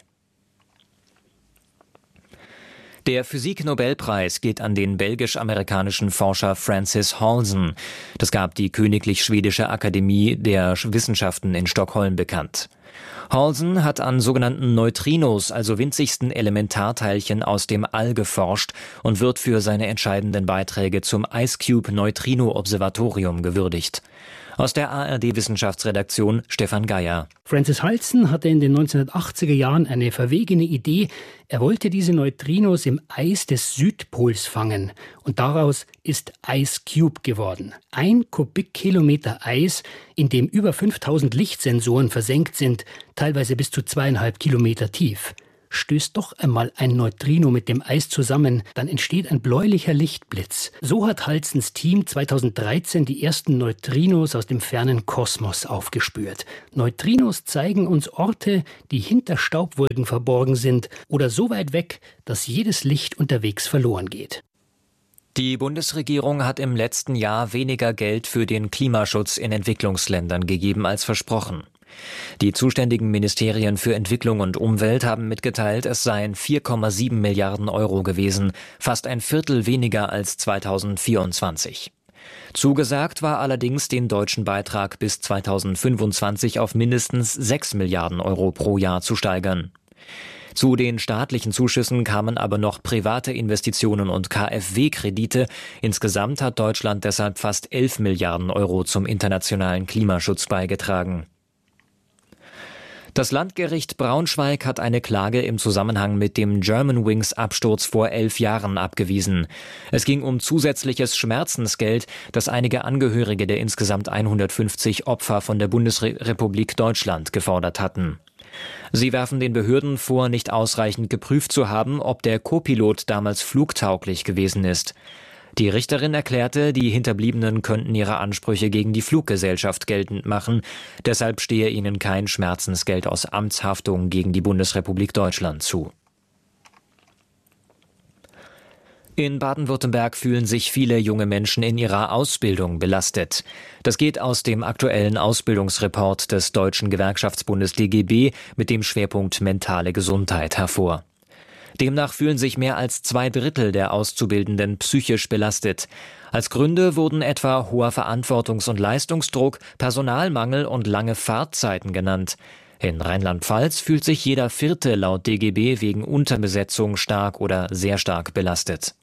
Der Physik-Nobelpreis geht an den belgisch-amerikanischen Forscher Francis Halsen. Das gab die Königlich Schwedische Akademie der Wissenschaften in Stockholm bekannt. Halsen hat an sogenannten Neutrinos, also winzigsten Elementarteilchen aus dem All, geforscht und wird für seine entscheidenden Beiträge zum IceCube-Neutrino-Observatorium gewürdigt. Aus der A R D-Wissenschaftsredaktion Stefan Geier. Francis Halsen hatte in den neunzehnhundertachtziger Jahren eine verwegene Idee. Er wollte diese Neutrinos im Eis des Südpols fangen. Und daraus ist IceCube geworden. Ein Kubikkilometer Eis, in dem über fünftausend Lichtsensoren versenkt sind, teilweise bis zu zweieinhalb Kilometer tief. Stößt doch einmal ein Neutrino mit dem Eis zusammen, dann entsteht ein bläulicher Lichtblitz. So hat Halsens Team zweitausenddreizehn die ersten Neutrinos aus dem fernen Kosmos aufgespürt. Neutrinos zeigen uns Orte, die hinter Staubwolken verborgen sind oder so weit weg, dass jedes Licht unterwegs verloren geht. Die Bundesregierung hat im letzten Jahr weniger Geld für den Klimaschutz in Entwicklungsländern gegeben als versprochen. Die zuständigen Ministerien für Entwicklung und Umwelt haben mitgeteilt, es seien vier Komma sieben Milliarden Euro gewesen, fast ein Viertel weniger als zweitausendvierundzwanzig. Zugesagt war allerdings, den deutschen Beitrag bis zweitausendfünfundzwanzig auf mindestens sechs Milliarden Euro pro Jahr zu steigern. Zu den staatlichen Zuschüssen kamen aber noch private Investitionen und K f W-Kredite. Insgesamt hat Deutschland deshalb fast elf Milliarden Euro zum internationalen Klimaschutz beigetragen. Das Landgericht Braunschweig hat eine Klage im Zusammenhang mit dem Germanwings-Absturz vor elf Jahren abgewiesen. Es ging um zusätzliches Schmerzensgeld, das einige Angehörige der insgesamt hundertfünfzig Opfer von der Bundesrepublik Deutschland gefordert hatten. Sie werfen den Behörden vor, nicht ausreichend geprüft zu haben, ob der Co-Pilot damals flugtauglich gewesen ist. Die Richterin erklärte, die Hinterbliebenen könnten ihre Ansprüche gegen die Fluggesellschaft geltend machen. Deshalb stehe ihnen kein Schmerzensgeld aus Amtshaftung gegen die Bundesrepublik Deutschland zu. In Baden-Württemberg fühlen sich viele junge Menschen in ihrer Ausbildung belastet. Das geht aus dem aktuellen Ausbildungsreport des Deutschen Gewerkschaftsbundes D G B mit dem Schwerpunkt mentale Gesundheit hervor. Demnach fühlen sich mehr als zwei Drittel der Auszubildenden psychisch belastet. Als Gründe wurden etwa hoher Verantwortungs- und Leistungsdruck, Personalmangel und lange Fahrtzeiten genannt. In Rheinland-Pfalz fühlt sich jeder Vierte laut D G B wegen Unterbesetzung stark oder sehr stark belastet.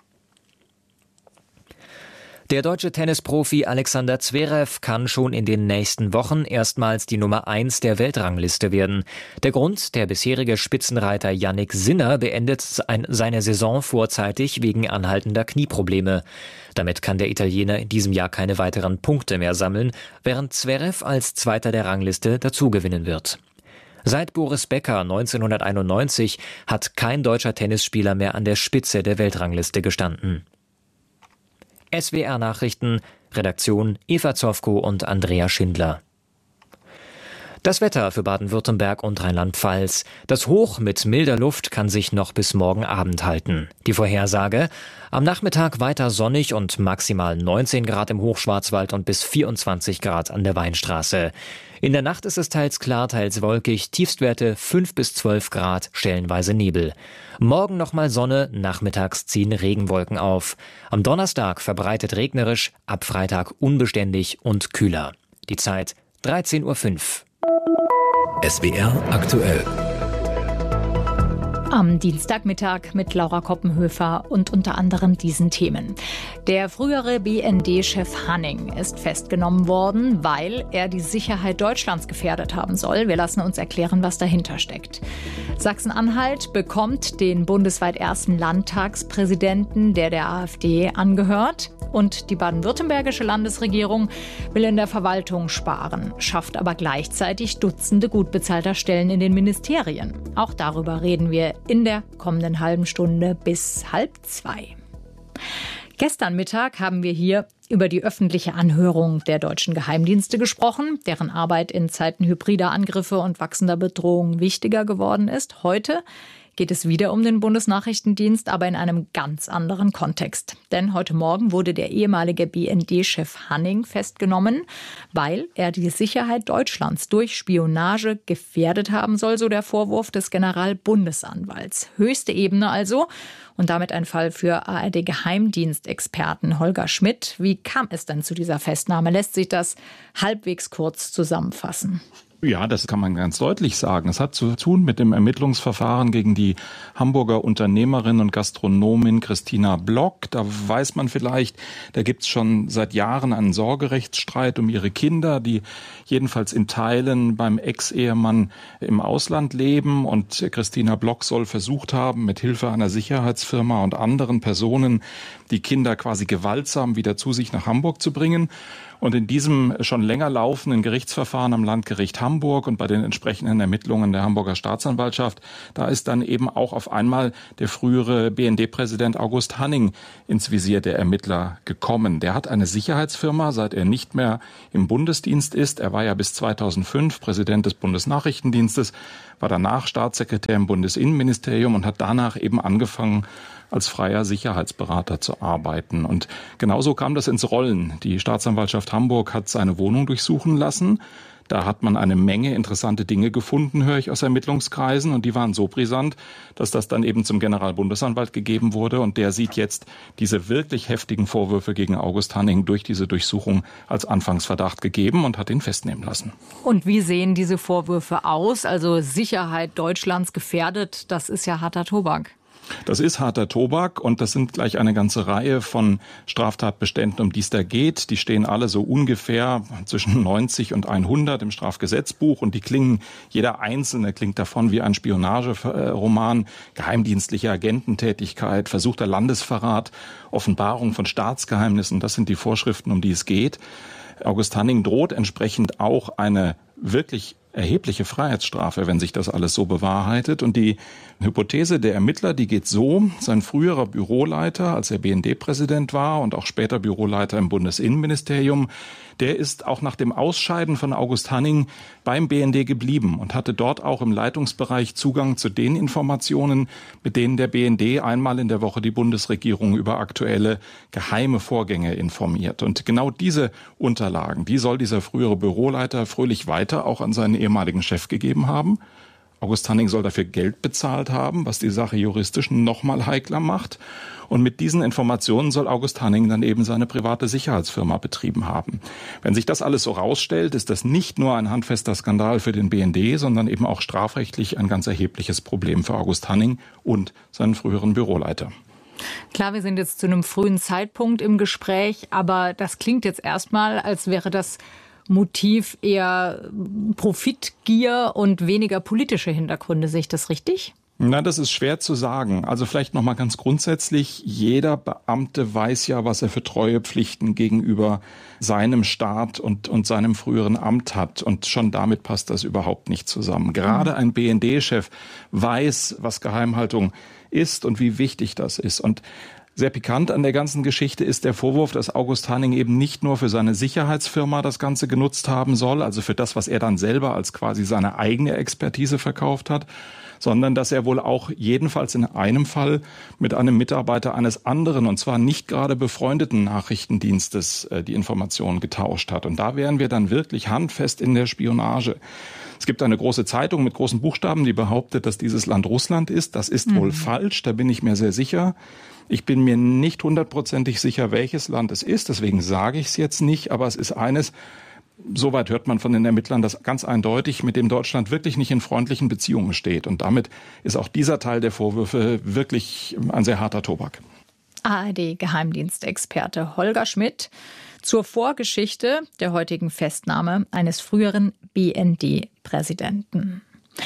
Der deutsche Tennisprofi Alexander Zverev kann schon in den nächsten Wochen erstmals die Nummer eins der Weltrangliste werden. Der Grund: der bisherige Spitzenreiter Jannik Sinner beendet seine Saison vorzeitig wegen anhaltender Knieprobleme. Damit kann der Italiener in diesem Jahr keine weiteren Punkte mehr sammeln, während Zverev als Zweiter der Rangliste dazugewinnen wird. Seit Boris Becker neunzehnhunderteinundneunzig hat kein deutscher Tennisspieler mehr an der Spitze der Weltrangliste gestanden. S W R Nachrichten, Redaktion Eva Zowko und Andrea Schindler. Das Wetter für Baden-Württemberg und Rheinland-Pfalz. Das Hoch mit milder Luft kann sich noch bis morgen Abend halten. Die Vorhersage: am Nachmittag weiter sonnig und maximal neunzehn Grad im Hochschwarzwald und bis vierundzwanzig Grad an der Weinstraße. In der Nacht ist es teils klar, teils wolkig, Tiefstwerte fünf bis zwölf Grad, stellenweise Nebel. Morgen nochmal Sonne, nachmittags ziehen Regenwolken auf. Am Donnerstag verbreitet regnerisch, ab Freitag unbeständig und kühler. Die Zeit dreizehn Uhr fünf. S W R aktuell. Am Dienstagmittag mit Laura Koppenhöfer und unter anderem diesen Themen. Der frühere B N D-Chef Hanning ist festgenommen worden, weil er die Sicherheit Deutschlands gefährdet haben soll. Wir lassen uns erklären, was dahinter steckt. Sachsen-Anhalt bekommt den bundesweit ersten Landtagspräsidenten, der der AfD angehört. Und die baden-württembergische Landesregierung will in der Verwaltung sparen, schafft aber gleichzeitig Dutzende gut bezahlter Stellen in den Ministerien. Auch darüber reden wir in der kommenden halben Stunde bis halb zwei. Gestern Mittag haben wir hier über die öffentliche Anhörung der deutschen Geheimdienste gesprochen, deren Arbeit in Zeiten hybrider Angriffe und wachsender Bedrohung wichtiger geworden ist. Heute geht es wieder um den Bundesnachrichtendienst, aber in einem ganz anderen Kontext. Denn heute Morgen wurde der ehemalige B N D-Chef Hanning festgenommen, weil er die Sicherheit Deutschlands durch Spionage gefährdet haben soll, so der Vorwurf des Generalbundesanwalts. Höchste Ebene also und damit ein Fall für A R D-Geheimdienstexperten Holger Schmidt. Wie kam es denn zu dieser Festnahme? Lässt sich das halbwegs kurz zusammenfassen? Ja, das kann man ganz deutlich sagen. Es hat zu tun mit dem Ermittlungsverfahren gegen die Hamburger Unternehmerin und Gastronomin Christina Block. Da weiß man vielleicht, da gibt's schon seit Jahren einen Sorgerechtsstreit um ihre Kinder, die jedenfalls in Teilen beim Ex-Ehemann im Ausland leben. Und Christina Block soll versucht haben, mit Hilfe einer Sicherheitsfirma und anderen Personen die Kinder quasi gewaltsam wieder zu sich nach Hamburg zu bringen. Und in diesem schon länger laufenden Gerichtsverfahren am Landgericht Hamburg und bei den entsprechenden Ermittlungen der Hamburger Staatsanwaltschaft, da ist dann eben auch auf einmal der frühere B N D-Präsident August Hanning ins Visier der Ermittler gekommen. Der hat eine Sicherheitsfirma, seit er nicht mehr im Bundesdienst ist. Er war ja bis zweitausendfünf Präsident des Bundesnachrichtendienstes, war danach Staatssekretär im Bundesinnenministerium und hat danach eben angefangen, als freier Sicherheitsberater zu arbeiten. Und genauso kam das ins Rollen. Die Staatsanwaltschaft Hamburg hat seine Wohnung durchsuchen lassen. Da hat man eine Menge interessante Dinge gefunden, höre ich aus Ermittlungskreisen. Und die waren so brisant, dass das dann eben zum Generalbundesanwalt gegeben wurde. Und der sieht jetzt diese wirklich heftigen Vorwürfe gegen August Hanning durch diese Durchsuchung als Anfangsverdacht gegeben und hat ihn festnehmen lassen. Und wie sehen diese Vorwürfe aus? Also Sicherheit Deutschlands gefährdet, das ist ja harter Tobak. Das ist harter Tobak und das sind gleich eine ganze Reihe von Straftatbeständen, um die es da geht. Die stehen alle so ungefähr zwischen neunzig und hundert im Strafgesetzbuch und die klingen, jeder einzelne klingt davon wie ein Spionageroman, geheimdienstliche Agententätigkeit, versuchter Landesverrat, Offenbarung von Staatsgeheimnissen. Das sind die Vorschriften, um die es geht. August Hanning droht entsprechend auch eine wirklich erhebliche Freiheitsstrafe, wenn sich das alles so bewahrheitet. Und die Hypothese der Ermittler, die geht so: Sein früherer Büroleiter, als er B N D-Präsident war und auch später Büroleiter im Bundesinnenministerium, der ist auch nach dem Ausscheiden von August Hanning beim B N D geblieben und hatte dort auch im Leitungsbereich Zugang zu den Informationen, mit denen der B N D einmal in der Woche die Bundesregierung über aktuelle geheime Vorgänge informiert. Und genau diese Unterlagen, die soll dieser frühere Büroleiter fröhlich weiter auch an seinen ehemaligen Chef gegeben haben. August Hanning soll dafür Geld bezahlt haben, was die Sache juristisch noch mal heikler macht. Und mit diesen Informationen soll August Hanning dann eben seine private Sicherheitsfirma betrieben haben. Wenn sich das alles so rausstellt, ist das nicht nur ein handfester Skandal für den B N D, sondern eben auch strafrechtlich ein ganz erhebliches Problem für August Hanning und seinen früheren Büroleiter. Klar, wir sind jetzt zu einem frühen Zeitpunkt im Gespräch, aber das klingt jetzt erstmal, als wäre das Motiv eher Profitgier und weniger politische Hintergründe. Sehe ich das richtig? Na, das ist schwer zu sagen. Also vielleicht noch mal ganz grundsätzlich: Jeder Beamte weiß ja, was er für Treuepflichten gegenüber seinem Staat und, und seinem früheren Amt hat. Und schon damit passt das überhaupt nicht zusammen. Gerade ein B N D-Chef weiß, was Geheimhaltung ist und wie wichtig das ist. Und sehr pikant an der ganzen Geschichte ist der Vorwurf, dass August Hanning eben nicht nur für seine Sicherheitsfirma das Ganze genutzt haben soll, also für das, was er dann selber als quasi seine eigene Expertise verkauft hat, sondern dass er wohl auch jedenfalls in einem Fall mit einem Mitarbeiter eines anderen, und zwar nicht gerade befreundeten Nachrichtendienstes, die Informationen getauscht hat. Und da wären wir dann wirklich handfest in der Spionage. Es gibt eine große Zeitung mit großen Buchstaben, die behauptet, dass dieses Land Russland ist. Das ist mhm. wohl falsch, da bin ich mir sehr sicher. Ich bin mir nicht hundertprozentig sicher, welches Land es ist, deswegen sage ich es jetzt nicht, aber es ist eines, soweit hört man von den Ermittlern, das ganz eindeutig, mit dem Deutschland wirklich nicht in freundlichen Beziehungen steht. Und damit ist auch dieser Teil der Vorwürfe wirklich ein sehr harter Tobak. A R D-Geheimdienstexperte Holger Schmidt zur Vorgeschichte der heutigen Festnahme eines früheren B N D-Präsidenten.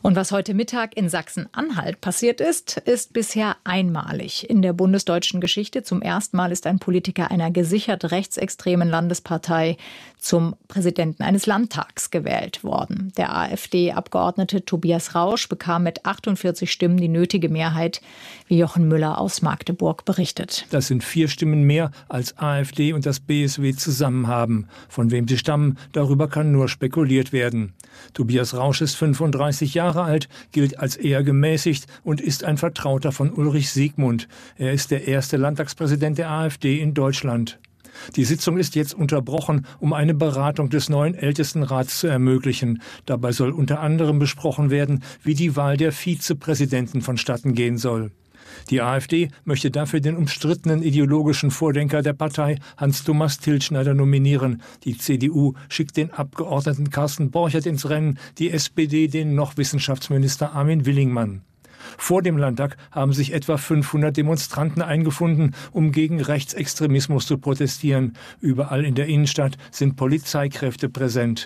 Und was heute Mittag in Sachsen-Anhalt passiert ist, ist bisher einmalig. In der bundesdeutschen Geschichte zum ersten Mal ist ein Politiker einer gesichert rechtsextremen Landespartei zum Präsidenten eines Landtags gewählt worden. Der AfD-Abgeordnete Tobias Rausch bekam mit achtundvierzig Stimmen die nötige Mehrheit, wie Jochen Müller aus Magdeburg berichtet. Das sind vier Stimmen mehr, als AfD und das B S W zusammen haben. Von wem sie stammen, darüber kann nur spekuliert werden. Tobias Rausch ist fünfunddreißig Jahre alt, gilt als eher gemäßigt und ist ein Vertrauter von Ulrich Siegmund. Er ist der erste Landtagspräsident der AfD in Deutschland. Die Sitzung ist jetzt unterbrochen, um eine Beratung des neuen Ältestenrats zu ermöglichen. Dabei soll unter anderem besprochen werden, wie die Wahl der Vizepräsidenten vonstatten gehen soll. Die AfD möchte dafür den umstrittenen ideologischen Vordenker der Partei, Hans-Thomas Tilschneider, nominieren. Die C D U schickt den Abgeordneten Carsten Borchert ins Rennen, die S P D den noch Wissenschaftsminister Armin Willingmann. Vor dem Landtag haben sich etwa fünfhundert Demonstranten eingefunden, um gegen Rechtsextremismus zu protestieren. Überall in der Innenstadt sind Polizeikräfte präsent.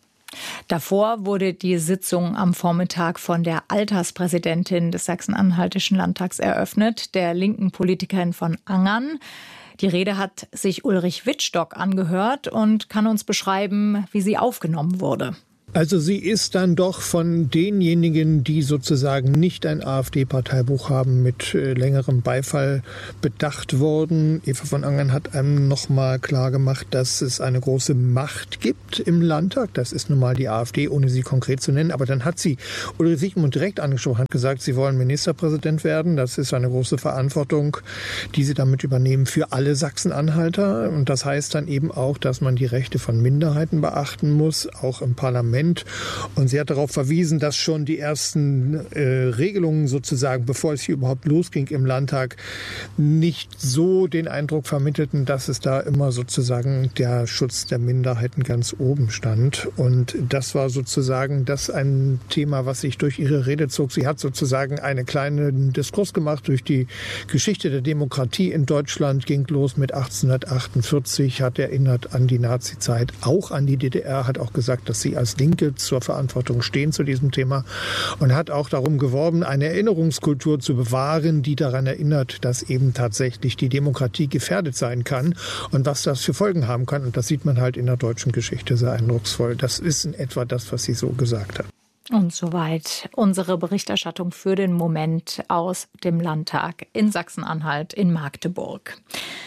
Davor wurde die Sitzung am Vormittag von der Alterspräsidentin des Sachsen-Anhaltischen Landtags eröffnet, der linken Politikerin von Angern. Die Rede hat sich Ulrich Wittstock angehört und kann uns beschreiben, wie sie aufgenommen wurde. Also sie ist dann doch von denjenigen, die sozusagen nicht ein AfD-Parteibuch haben, mit äh, längerem Beifall bedacht worden. Eva von Angern hat einem nochmal klar gemacht, dass es eine große Macht gibt im Landtag. Das ist nun mal die AfD, ohne sie konkret zu nennen. Aber dann hat sie Ulrich Siegmund direkt angesprochen, hat gesagt, sie wollen Ministerpräsident werden. Das ist eine große Verantwortung, die sie damit übernehmen für alle Sachsen-Anhalter. Und das heißt dann eben auch, dass man die Rechte von Minderheiten beachten muss, auch im Parlament. Und sie hat darauf verwiesen, dass schon die ersten äh, Regelungen sozusagen, bevor es hier überhaupt losging im Landtag, nicht so den Eindruck vermittelten, dass es da immer sozusagen der Schutz der Minderheiten ganz oben stand. Und das war sozusagen das ein Thema, was sich durch ihre Rede zog. Sie hat sozusagen einen kleinen Diskurs gemacht durch die Geschichte der Demokratie in Deutschland, ging los mit achtzehnhundertachtundvierzig, hat erinnert an die Nazizeit, auch an die D D R, hat auch gesagt, dass sie als Linke zur Verantwortung stehen zu diesem Thema und hat auch darum geworben, eine Erinnerungskultur zu bewahren, die daran erinnert, dass eben tatsächlich die Demokratie gefährdet sein kann und was das für Folgen haben kann. Und das sieht man halt in der deutschen Geschichte sehr eindrucksvoll. Das ist in etwa das, was sie so gesagt hat. Und soweit unsere Berichterstattung für den Moment aus dem Landtag in Sachsen-Anhalt in Magdeburg.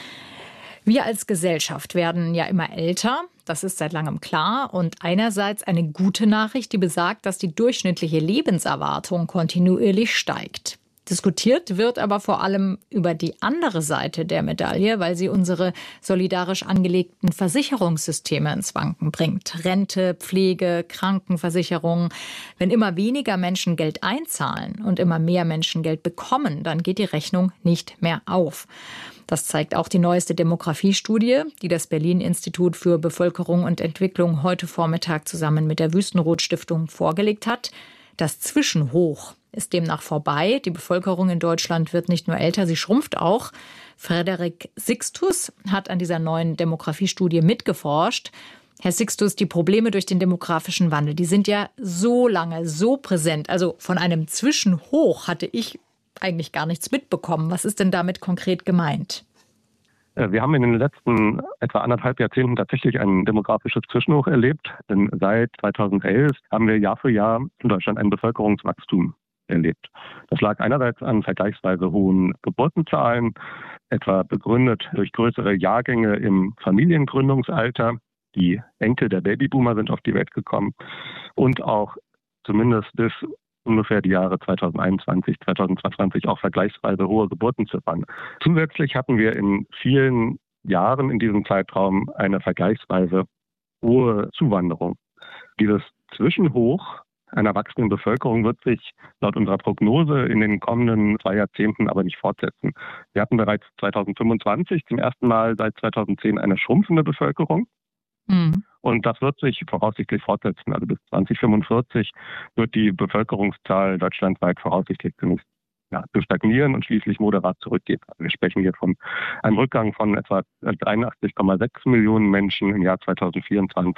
Wir als Gesellschaft werden ja immer älter, das ist seit langem klar. Und einerseits eine gute Nachricht, die besagt, dass die durchschnittliche Lebenserwartung kontinuierlich steigt. Diskutiert wird aber vor allem über die andere Seite der Medaille, weil sie unsere solidarisch angelegten Versicherungssysteme ins Wanken bringt. Rente, Pflege, Krankenversicherung. Wenn immer weniger Menschen Geld einzahlen und immer mehr Menschen Geld bekommen, dann geht die Rechnung nicht mehr auf. Das zeigt auch die neueste Demografiestudie, die das Berlin-Institut für Bevölkerung und Entwicklung heute Vormittag zusammen mit der Wüstenrot-Stiftung vorgelegt hat. Das Zwischenhoch ist demnach vorbei. Die Bevölkerung in Deutschland wird nicht nur älter, sie schrumpft auch. Frederik Sixtus hat an dieser neuen Demografiestudie mitgeforscht. Herr Sixtus, die Probleme durch den demografischen Wandel, die sind ja so lange, so präsent. Also von einem Zwischenhoch hatte ich eigentlich gar nichts mitbekommen. Was ist denn damit konkret gemeint? Wir haben in den letzten etwa anderthalb Jahrzehnten tatsächlich ein demografisches Zwischenhoch erlebt. Denn seit zweitausendelf haben wir Jahr für Jahr in Deutschland ein Bevölkerungswachstum erlebt. Das lag einerseits an vergleichsweise hohen Geburtenzahlen, etwa begründet durch größere Jahrgänge im Familiengründungsalter. Die Enkel der Babyboomer sind auf die Welt gekommen und auch zumindest bis ungefähr die Jahre zweitausendeinundzwanzig, zweitausendzweiundzwanzig auch vergleichsweise hohe Geburtenziffern. Zusätzlich hatten wir in vielen Jahren in diesem Zeitraum eine vergleichsweise hohe Zuwanderung. Dieses Zwischenhoch einer wachsenden Bevölkerung wird sich laut unserer Prognose in den kommenden zwei Jahrzehnten aber nicht fortsetzen. Wir hatten bereits zweitausendfünfundzwanzig zum ersten Mal seit zweitausendzehn eine schrumpfende Bevölkerung. Mhm. Und das wird sich voraussichtlich fortsetzen. Also bis zweitausendfünfundvierzig wird die Bevölkerungszahl deutschlandweit voraussichtlich zunächst ja, zu stagnieren und schließlich moderat zurückgehen. Also wir sprechen hier von einem Rückgang von etwa dreiundachtzig Komma sechs Millionen Menschen im Jahr zweitausendvierundzwanzig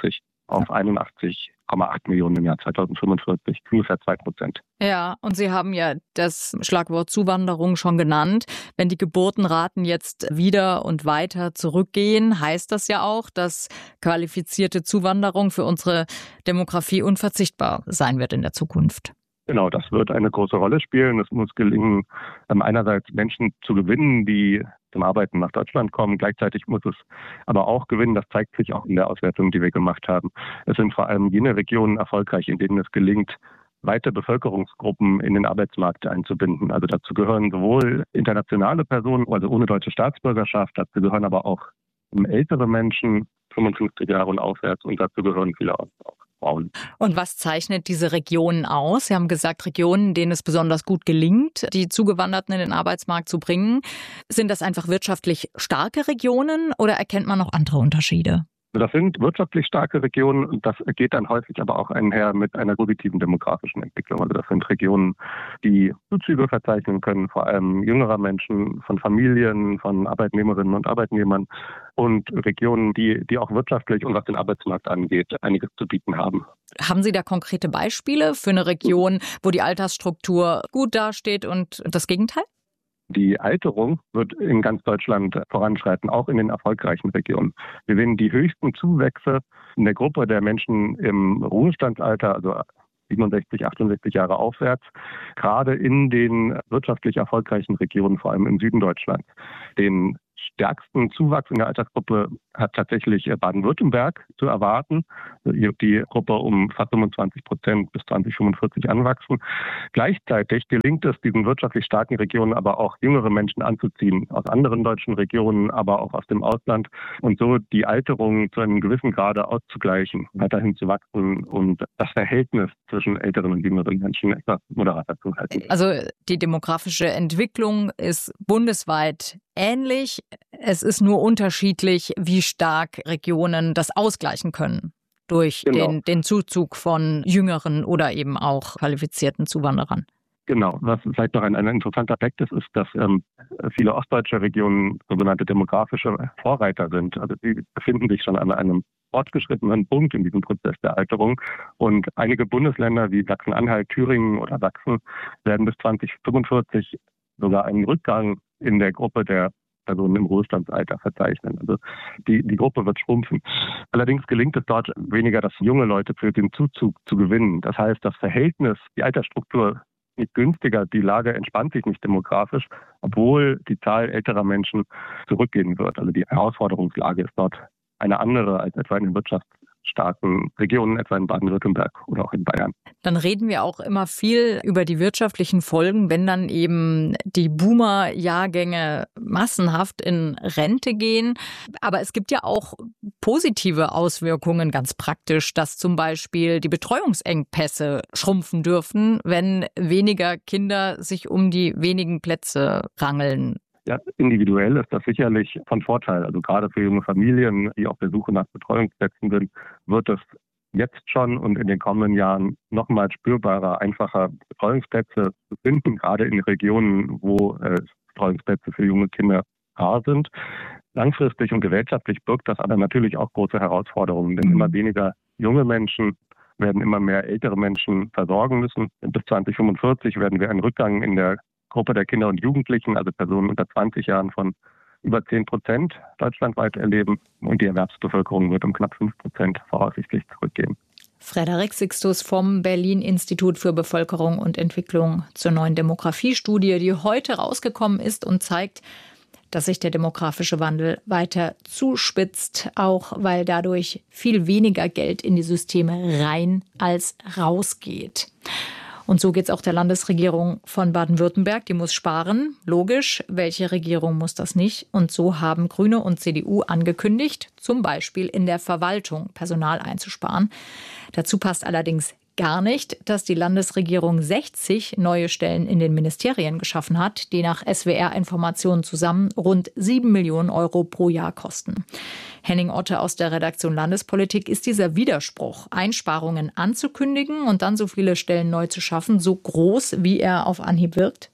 auf einundachtzig Komma acht Millionen im Jahr zweitausendfünfundvierzig, ungefähr zwei Prozent. Ja, und Sie haben ja das Schlagwort Zuwanderung schon genannt. Wenn die Geburtenraten jetzt wieder und weiter zurückgehen, heißt das ja auch, dass qualifizierte Zuwanderung für unsere Demografie unverzichtbar sein wird in der Zukunft. Genau, das wird eine große Rolle spielen. Es muss gelingen, einerseits Menschen zu gewinnen, die zum Arbeiten nach Deutschland kommen. Gleichzeitig muss es aber auch gewinnen, das zeigt sich auch in der Auswertung, die wir gemacht haben. Es sind vor allem jene Regionen erfolgreich, in denen es gelingt, weite Bevölkerungsgruppen in den Arbeitsmarkt einzubinden. Also dazu gehören sowohl internationale Personen, also ohne deutsche Staatsbürgerschaft, dazu gehören aber auch ältere Menschen, fünfundfünfzig Jahre und aufwärts, und dazu gehören viele auch Frauen. Und was zeichnet diese Regionen aus? Sie haben gesagt, Regionen, denen es besonders gut gelingt, die Zugewanderten in den Arbeitsmarkt zu bringen. Sind das einfach wirtschaftlich starke Regionen oder erkennt man noch andere Unterschiede? Das sind wirtschaftlich starke Regionen und das geht dann häufig aber auch einher mit einer positiven demografischen Entwicklung. Also das sind Regionen, die Zuzüge verzeichnen können, vor allem jüngerer Menschen, von Familien, von Arbeitnehmerinnen und Arbeitnehmern, und Regionen, die, die auch wirtschaftlich und was den Arbeitsmarkt angeht, einiges zu bieten haben. Haben Sie da konkrete Beispiele für eine Region, wo die Altersstruktur gut dasteht und das Gegenteil? Die Alterung wird in ganz Deutschland voranschreiten, auch in den erfolgreichen Regionen. Wir sehen die höchsten Zuwächse in der Gruppe der Menschen im Ruhestandsalter, also siebenundsechzig, achtundsechzig Jahre aufwärts, gerade in den wirtschaftlich erfolgreichen Regionen, vor allem im Süden Deutschlands. Den stärksten Zuwachs in der Altersgruppe hat tatsächlich Baden-Württemberg zu erwarten. Hier wird die Gruppe um fast fünfundzwanzig Prozent bis zweitausendfünfundvierzig anwachsen. Gleichzeitig gelingt es diesen wirtschaftlich starken Regionen aber auch, jüngere Menschen anzuziehen, aus anderen deutschen Regionen, aber auch aus dem Ausland, und so die Alterung zu einem gewissen Grade auszugleichen, weiterhin zu wachsen und das Verhältnis zwischen älteren und jüngeren Menschen etwas moderater zu halten. Also die demografische Entwicklung ist bundesweit ähnlich. Es ist nur unterschiedlich, wie stark Regionen das ausgleichen können durch genau. den, den Zuzug von jüngeren oder eben auch qualifizierten Zuwanderern. Genau. Was vielleicht noch ein, ein interessanter Aspekt ist, ist, dass ähm, viele ostdeutsche Regionen sogenannte demografische Vorreiter sind. Also sie befinden sich schon an einem fortgeschrittenen Punkt in diesem Prozess der Alterung. Und einige Bundesländer wie Sachsen-Anhalt, Thüringen oder Sachsen werden bis zweitausendfünfundvierzig sogar einen Rückgang in der Gruppe der Personen im Ruhestandsalter verzeichnen. Also die, die Gruppe wird schrumpfen. Allerdings gelingt es dort weniger, dass junge Leute für den Zuzug zu gewinnen. Das heißt, das Verhältnis, die Altersstruktur nicht günstiger, die Lage entspannt sich nicht demografisch, obwohl die Zahl älterer Menschen zurückgehen wird. Also die Herausforderungslage ist dort eine andere als etwa in den wirtschaftsstarken Regionen, etwa in Baden-Württemberg oder auch in Bayern. Dann reden wir auch immer viel über die wirtschaftlichen Folgen, wenn dann eben die Boomer-Jahrgänge massenhaft in Rente gehen. Aber es gibt ja auch positive Auswirkungen, ganz praktisch, dass zum Beispiel die Betreuungsengpässe schrumpfen dürfen, wenn weniger Kinder sich um die wenigen Plätze rangeln. Ja, individuell ist das sicherlich von Vorteil. Also gerade für junge Familien, die auf der Suche nach Betreuungsplätzen sind, wird es jetzt schon und in den kommenden Jahren nochmal spürbarer, einfacher Betreuungsplätze zu finden, gerade in Regionen, wo äh, Betreuungsplätze für junge Kinder rar sind. Langfristig und gesellschaftlich birgt das aber natürlich auch große Herausforderungen, denn immer weniger junge Menschen werden immer mehr ältere Menschen versorgen müssen. Bis zweitausendfünfundvierzig werden wir einen Rückgang in der Gruppe der Kinder und Jugendlichen, also Personen unter zwanzig Jahren, von über zehn Prozent deutschlandweit erleben. Und die Erwerbsbevölkerung wird um knapp fünf Prozent voraussichtlich zurückgehen. Frederik Sixtus vom Berlin-Institut für Bevölkerung und Entwicklung zur neuen Demografiestudie, die heute rausgekommen ist und zeigt, dass sich der demografische Wandel weiter zuspitzt, auch weil dadurch viel weniger Geld in die Systeme rein als rausgeht. Und so geht es auch der Landesregierung von Baden-Württemberg. Die muss sparen. Logisch, welche Regierung muss das nicht? Und so haben Grüne und C D U angekündigt, zum Beispiel in der Verwaltung Personal einzusparen. Dazu passt allerdings gar nicht, dass die Landesregierung sechzig neue Stellen in den Ministerien geschaffen hat, die nach S W R-Informationen zusammen rund sieben Millionen Euro pro Jahr kosten. Henning Otte aus der Redaktion Landespolitik: Ist dieser Widerspruch, Einsparungen anzukündigen und dann so viele Stellen neu zu schaffen, so groß, wie er auf Anhieb wirkt?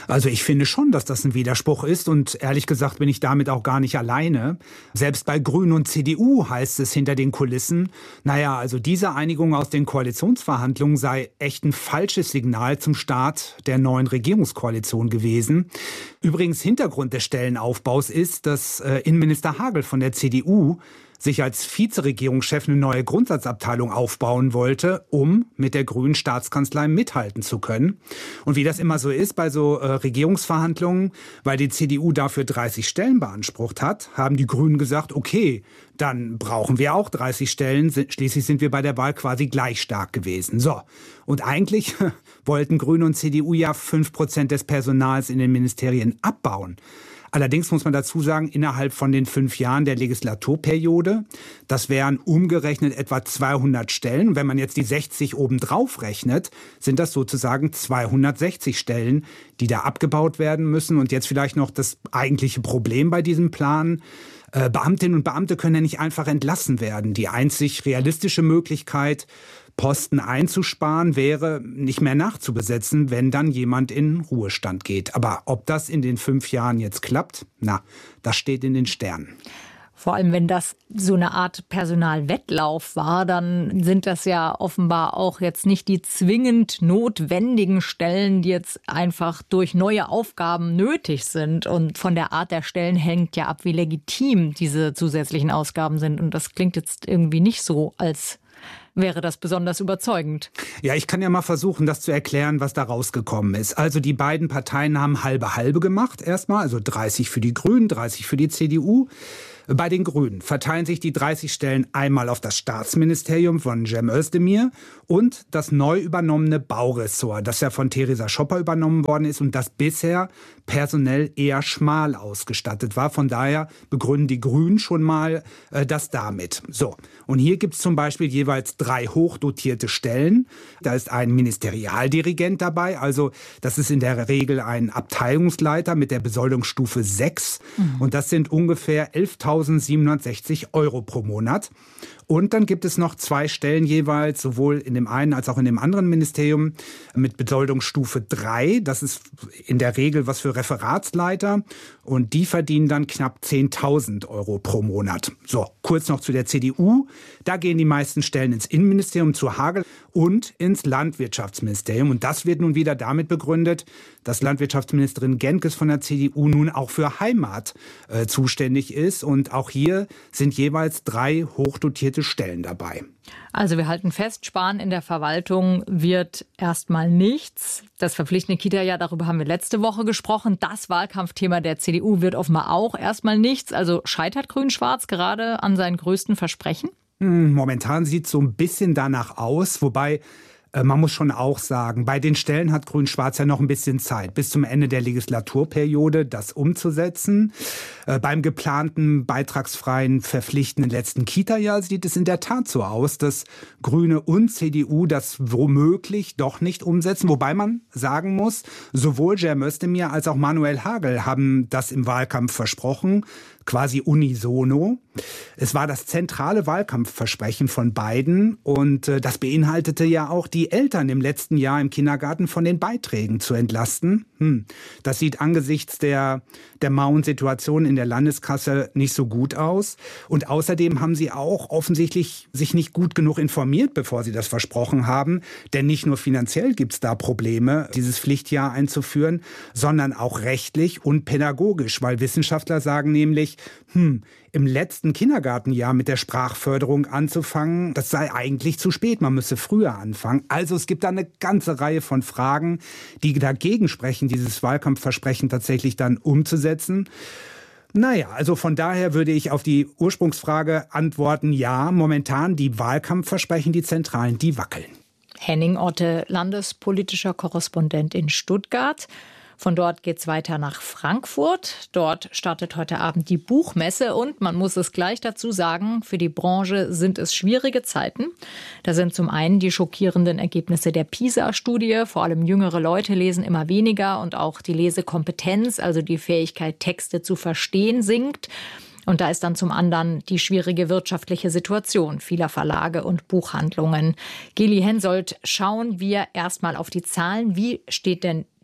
Also ich finde schon, dass das ein Widerspruch ist und ehrlich gesagt bin ich damit auch gar nicht alleine. Selbst bei Grünen und C D U heißt es hinter den Kulissen, naja, also diese Einigung aus den Koalitionsverhandlungen sei echt ein falsches Signal zum Start der neuen Regierungskoalition gewesen. Übrigens Hintergrund des Stellenaufbaus ist, dass äh, Innenminister Hagel von der C D U sich als Vizeregierungschef eine neue Grundsatzabteilung aufbauen wollte, um mit der grünen Staatskanzlei mithalten zu können. Und wie das immer so ist bei so äh, Regierungsverhandlungen, weil die C D U dafür dreißig Stellen beansprucht hat, haben die Grünen gesagt, okay, dann brauchen wir auch dreißig Stellen, schließlich sind wir bei der Wahl quasi gleich stark gewesen. So, und eigentlich wollten Grüne und C D U ja fünf Prozent des Personals in den Ministerien abbauen. Allerdings muss man dazu sagen, innerhalb von den fünf Jahren der Legislaturperiode, das wären umgerechnet etwa zweihundert Stellen. Und wenn man jetzt die sechzig obendrauf rechnet, sind das sozusagen zweihundertsechzig Stellen, die da abgebaut werden müssen. Und jetzt vielleicht noch das eigentliche Problem bei diesem Plan. Äh, Beamtinnen und Beamte können ja nicht einfach entlassen werden. Die einzig realistische Möglichkeit, Posten einzusparen, wäre nicht mehr nachzubesetzen, wenn dann jemand in Ruhestand geht. Aber ob das in den fünf Jahren jetzt klappt, na, das steht in den Sternen. Vor allem, wenn das so eine Art Personalwettlauf war, dann sind das ja offenbar auch jetzt nicht die zwingend notwendigen Stellen, die jetzt einfach durch neue Aufgaben nötig sind. Und von der Art der Stellen hängt ja ab, wie legitim diese zusätzlichen Ausgaben sind. Und das klingt jetzt irgendwie nicht so, als wäre das besonders überzeugend. Ja, ich kann ja mal versuchen, das zu erklären, was da rausgekommen ist. Also die beiden Parteien haben halbe-halbe gemacht erstmal, also dreißig für die Grünen, dreißig für die C D U. Bei den Grünen verteilen sich die dreißig Stellen einmal auf das Staatsministerium von Cem Özdemir und das neu übernommene Bauressort, das ja von Theresa Schopper übernommen worden ist und das bisher personell eher schmal ausgestattet war. Von daher begründen die Grünen schon mal äh, das damit. So, und hier gibt es zum Beispiel jeweils drei hochdotierte Stellen. Da ist ein Ministerialdirigent dabei, also das ist in der Regel ein Abteilungsleiter mit der Besoldungsstufe sechs mhm. und das sind ungefähr elftausendsiebenhundertsechzig Euro pro Monat. Und dann gibt es noch zwei Stellen jeweils, sowohl in dem einen als auch in dem anderen Ministerium mit Besoldungsstufe drei. Das ist in der Regel was für Referatsleiter und die verdienen dann knapp zehntausend Euro pro Monat. So, kurz noch zu der C D U. Da gehen die meisten Stellen ins Innenministerium zu Hagel und ins Landwirtschaftsministerium. Und das wird nun wieder damit begründet, dass Landwirtschaftsministerin Genkes von der C D U nun auch für Heimat äh, zuständig ist. Und auch hier sind jeweils drei hochdotierte Stellen dabei. Also wir halten fest, Sparen in der Verwaltung wird erstmal nichts. Das verpflichtende Kita-Jahr, darüber haben wir letzte Woche gesprochen. Das Wahlkampfthema der C D U wird offenbar auch erstmal nichts. Also scheitert Grün-Schwarz gerade an seinen größten Versprechen? Momentan sieht es so ein bisschen danach aus, wobei man muss schon auch sagen, bei den Stellen hat Grün-Schwarz ja noch ein bisschen Zeit, bis zum Ende der Legislaturperiode das umzusetzen. Äh, beim geplanten beitragsfreien, verpflichtenden letzten Kita-Jahr sieht es in der Tat so aus, dass Grüne und C D U das womöglich doch nicht umsetzen. Wobei man sagen muss, sowohl Cem Özdemir als auch Manuel Hagel haben das im Wahlkampf versprochen, quasi unisono. Es war das zentrale Wahlkampfversprechen von beiden und äh, das beinhaltete ja auch, die Eltern im letzten Jahr im Kindergarten von den Beiträgen zu entlasten. Hm. Das sieht angesichts der, der mauen Situation in der Landeskasse nicht so gut aus. Und außerdem haben sie auch offensichtlich sich nicht gut genug informiert, bevor sie das versprochen haben. Denn nicht nur finanziell gibt es da Probleme, dieses Pflichtjahr einzuführen, sondern auch rechtlich und pädagogisch. Weil Wissenschaftler sagen nämlich, hm, im letzten Kindergartenjahr mit der Sprachförderung anzufangen, das sei eigentlich zu spät, man müsse früher anfangen. Also es gibt da eine ganze Reihe von Fragen, die dagegen sprechen, dieses Wahlkampfversprechen tatsächlich dann umzusetzen. Naja, also von daher würde ich auf die Ursprungsfrage antworten, ja, momentan die Wahlkampfversprechen, die zentralen, die wackeln. Henning Otte, landespolitischer Korrespondent in Stuttgart. Von dort geht's weiter nach Frankfurt. Dort startet heute Abend die Buchmesse und man muss es gleich dazu sagen, für die Branche sind es schwierige Zeiten. Da sind zum einen die schockierenden Ergebnisse der PISA-Studie. Vor allem jüngere Leute lesen immer weniger und auch die Lesekompetenz, also die Fähigkeit, Texte zu verstehen, sinkt. Und da ist dann zum anderen die schwierige wirtschaftliche Situation vieler Verlage und Buchhandlungen. Geli Hensoldt, schauen wir erstmal auf die Zahlen. Wie steht denn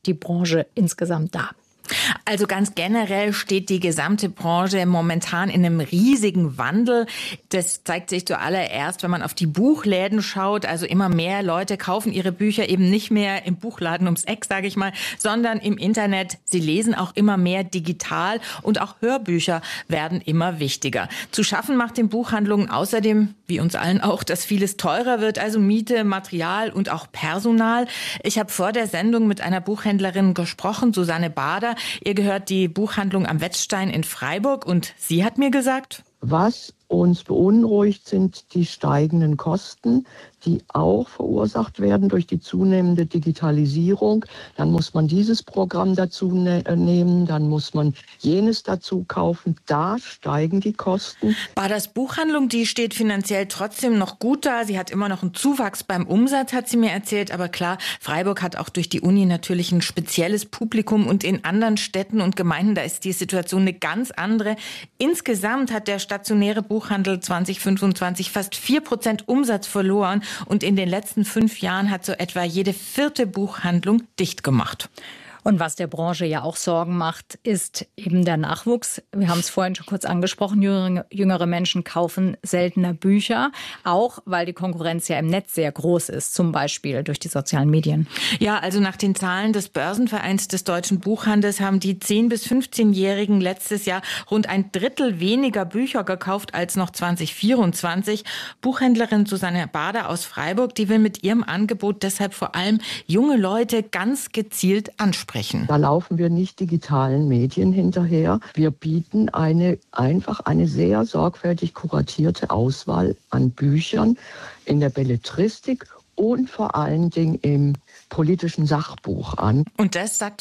die Branche insgesamt da? Also ganz generell steht die gesamte Branche momentan in einem riesigen Wandel. Das zeigt sich zuallererst, wenn man auf die Buchläden schaut. Also immer mehr Leute kaufen ihre Bücher eben nicht mehr im Buchladen ums Eck, sage ich mal, sondern im Internet. Sie lesen auch immer mehr digital und auch Hörbücher werden immer wichtiger. Zu schaffen macht den Buchhandlungen außerdem, wie uns allen auch, dass vieles teurer wird, also Miete, Material und auch Personal. Ich habe vor der Sendung mit einer Buchhändlerin gesprochen, Susanne Bader. Ihr gehört die Buchhandlung am Wetzstein in Freiburg und sie hat mir gesagt: Was uns beunruhigt, sind die steigenden Kosten, die auch verursacht werden durch die zunehmende Digitalisierung. Dann muss man dieses Programm dazu ne- nehmen, dann muss man jenes dazu kaufen. Da steigen die Kosten. Baders Buchhandlung, die steht finanziell trotzdem noch gut da. Sie hat immer noch einen Zuwachs beim Umsatz, hat sie mir erzählt. Aber klar, Freiburg hat auch durch die Uni natürlich ein spezielles Publikum und in anderen Städten und Gemeinden, da ist die Situation eine ganz andere. Insgesamt hat der stationäre Buchhandel zwanzig fünfundzwanzig fast vier Prozent Umsatz verloren. Und in den letzten fünf Jahren hat so etwa jede vierte Buchhandlung dicht gemacht. Und was der Branche ja auch Sorgen macht, ist eben der Nachwuchs. Wir haben es vorhin schon kurz angesprochen, jüngere, jüngere Menschen kaufen seltener Bücher, auch weil die Konkurrenz ja im Netz sehr groß ist, zum Beispiel durch die sozialen Medien. Ja, also nach den Zahlen des Börsenvereins des deutschen Buchhandels haben die zehn- bis fünfzehnjährigen letztes Jahr rund ein Drittel weniger Bücher gekauft als noch zwanzig vierundzwanzig. Buchhändlerin Susanne Bader aus Freiburg, die will mit ihrem Angebot deshalb vor allem junge Leute ganz gezielt ansprechen. Da laufen wir nicht digitalen Medien hinterher. Wir bieten eine, einfach eine sehr sorgfältig kuratierte Auswahl an Büchern in der Belletristik und vor allen Dingen im politischen Sachbuch an. Und das, sagt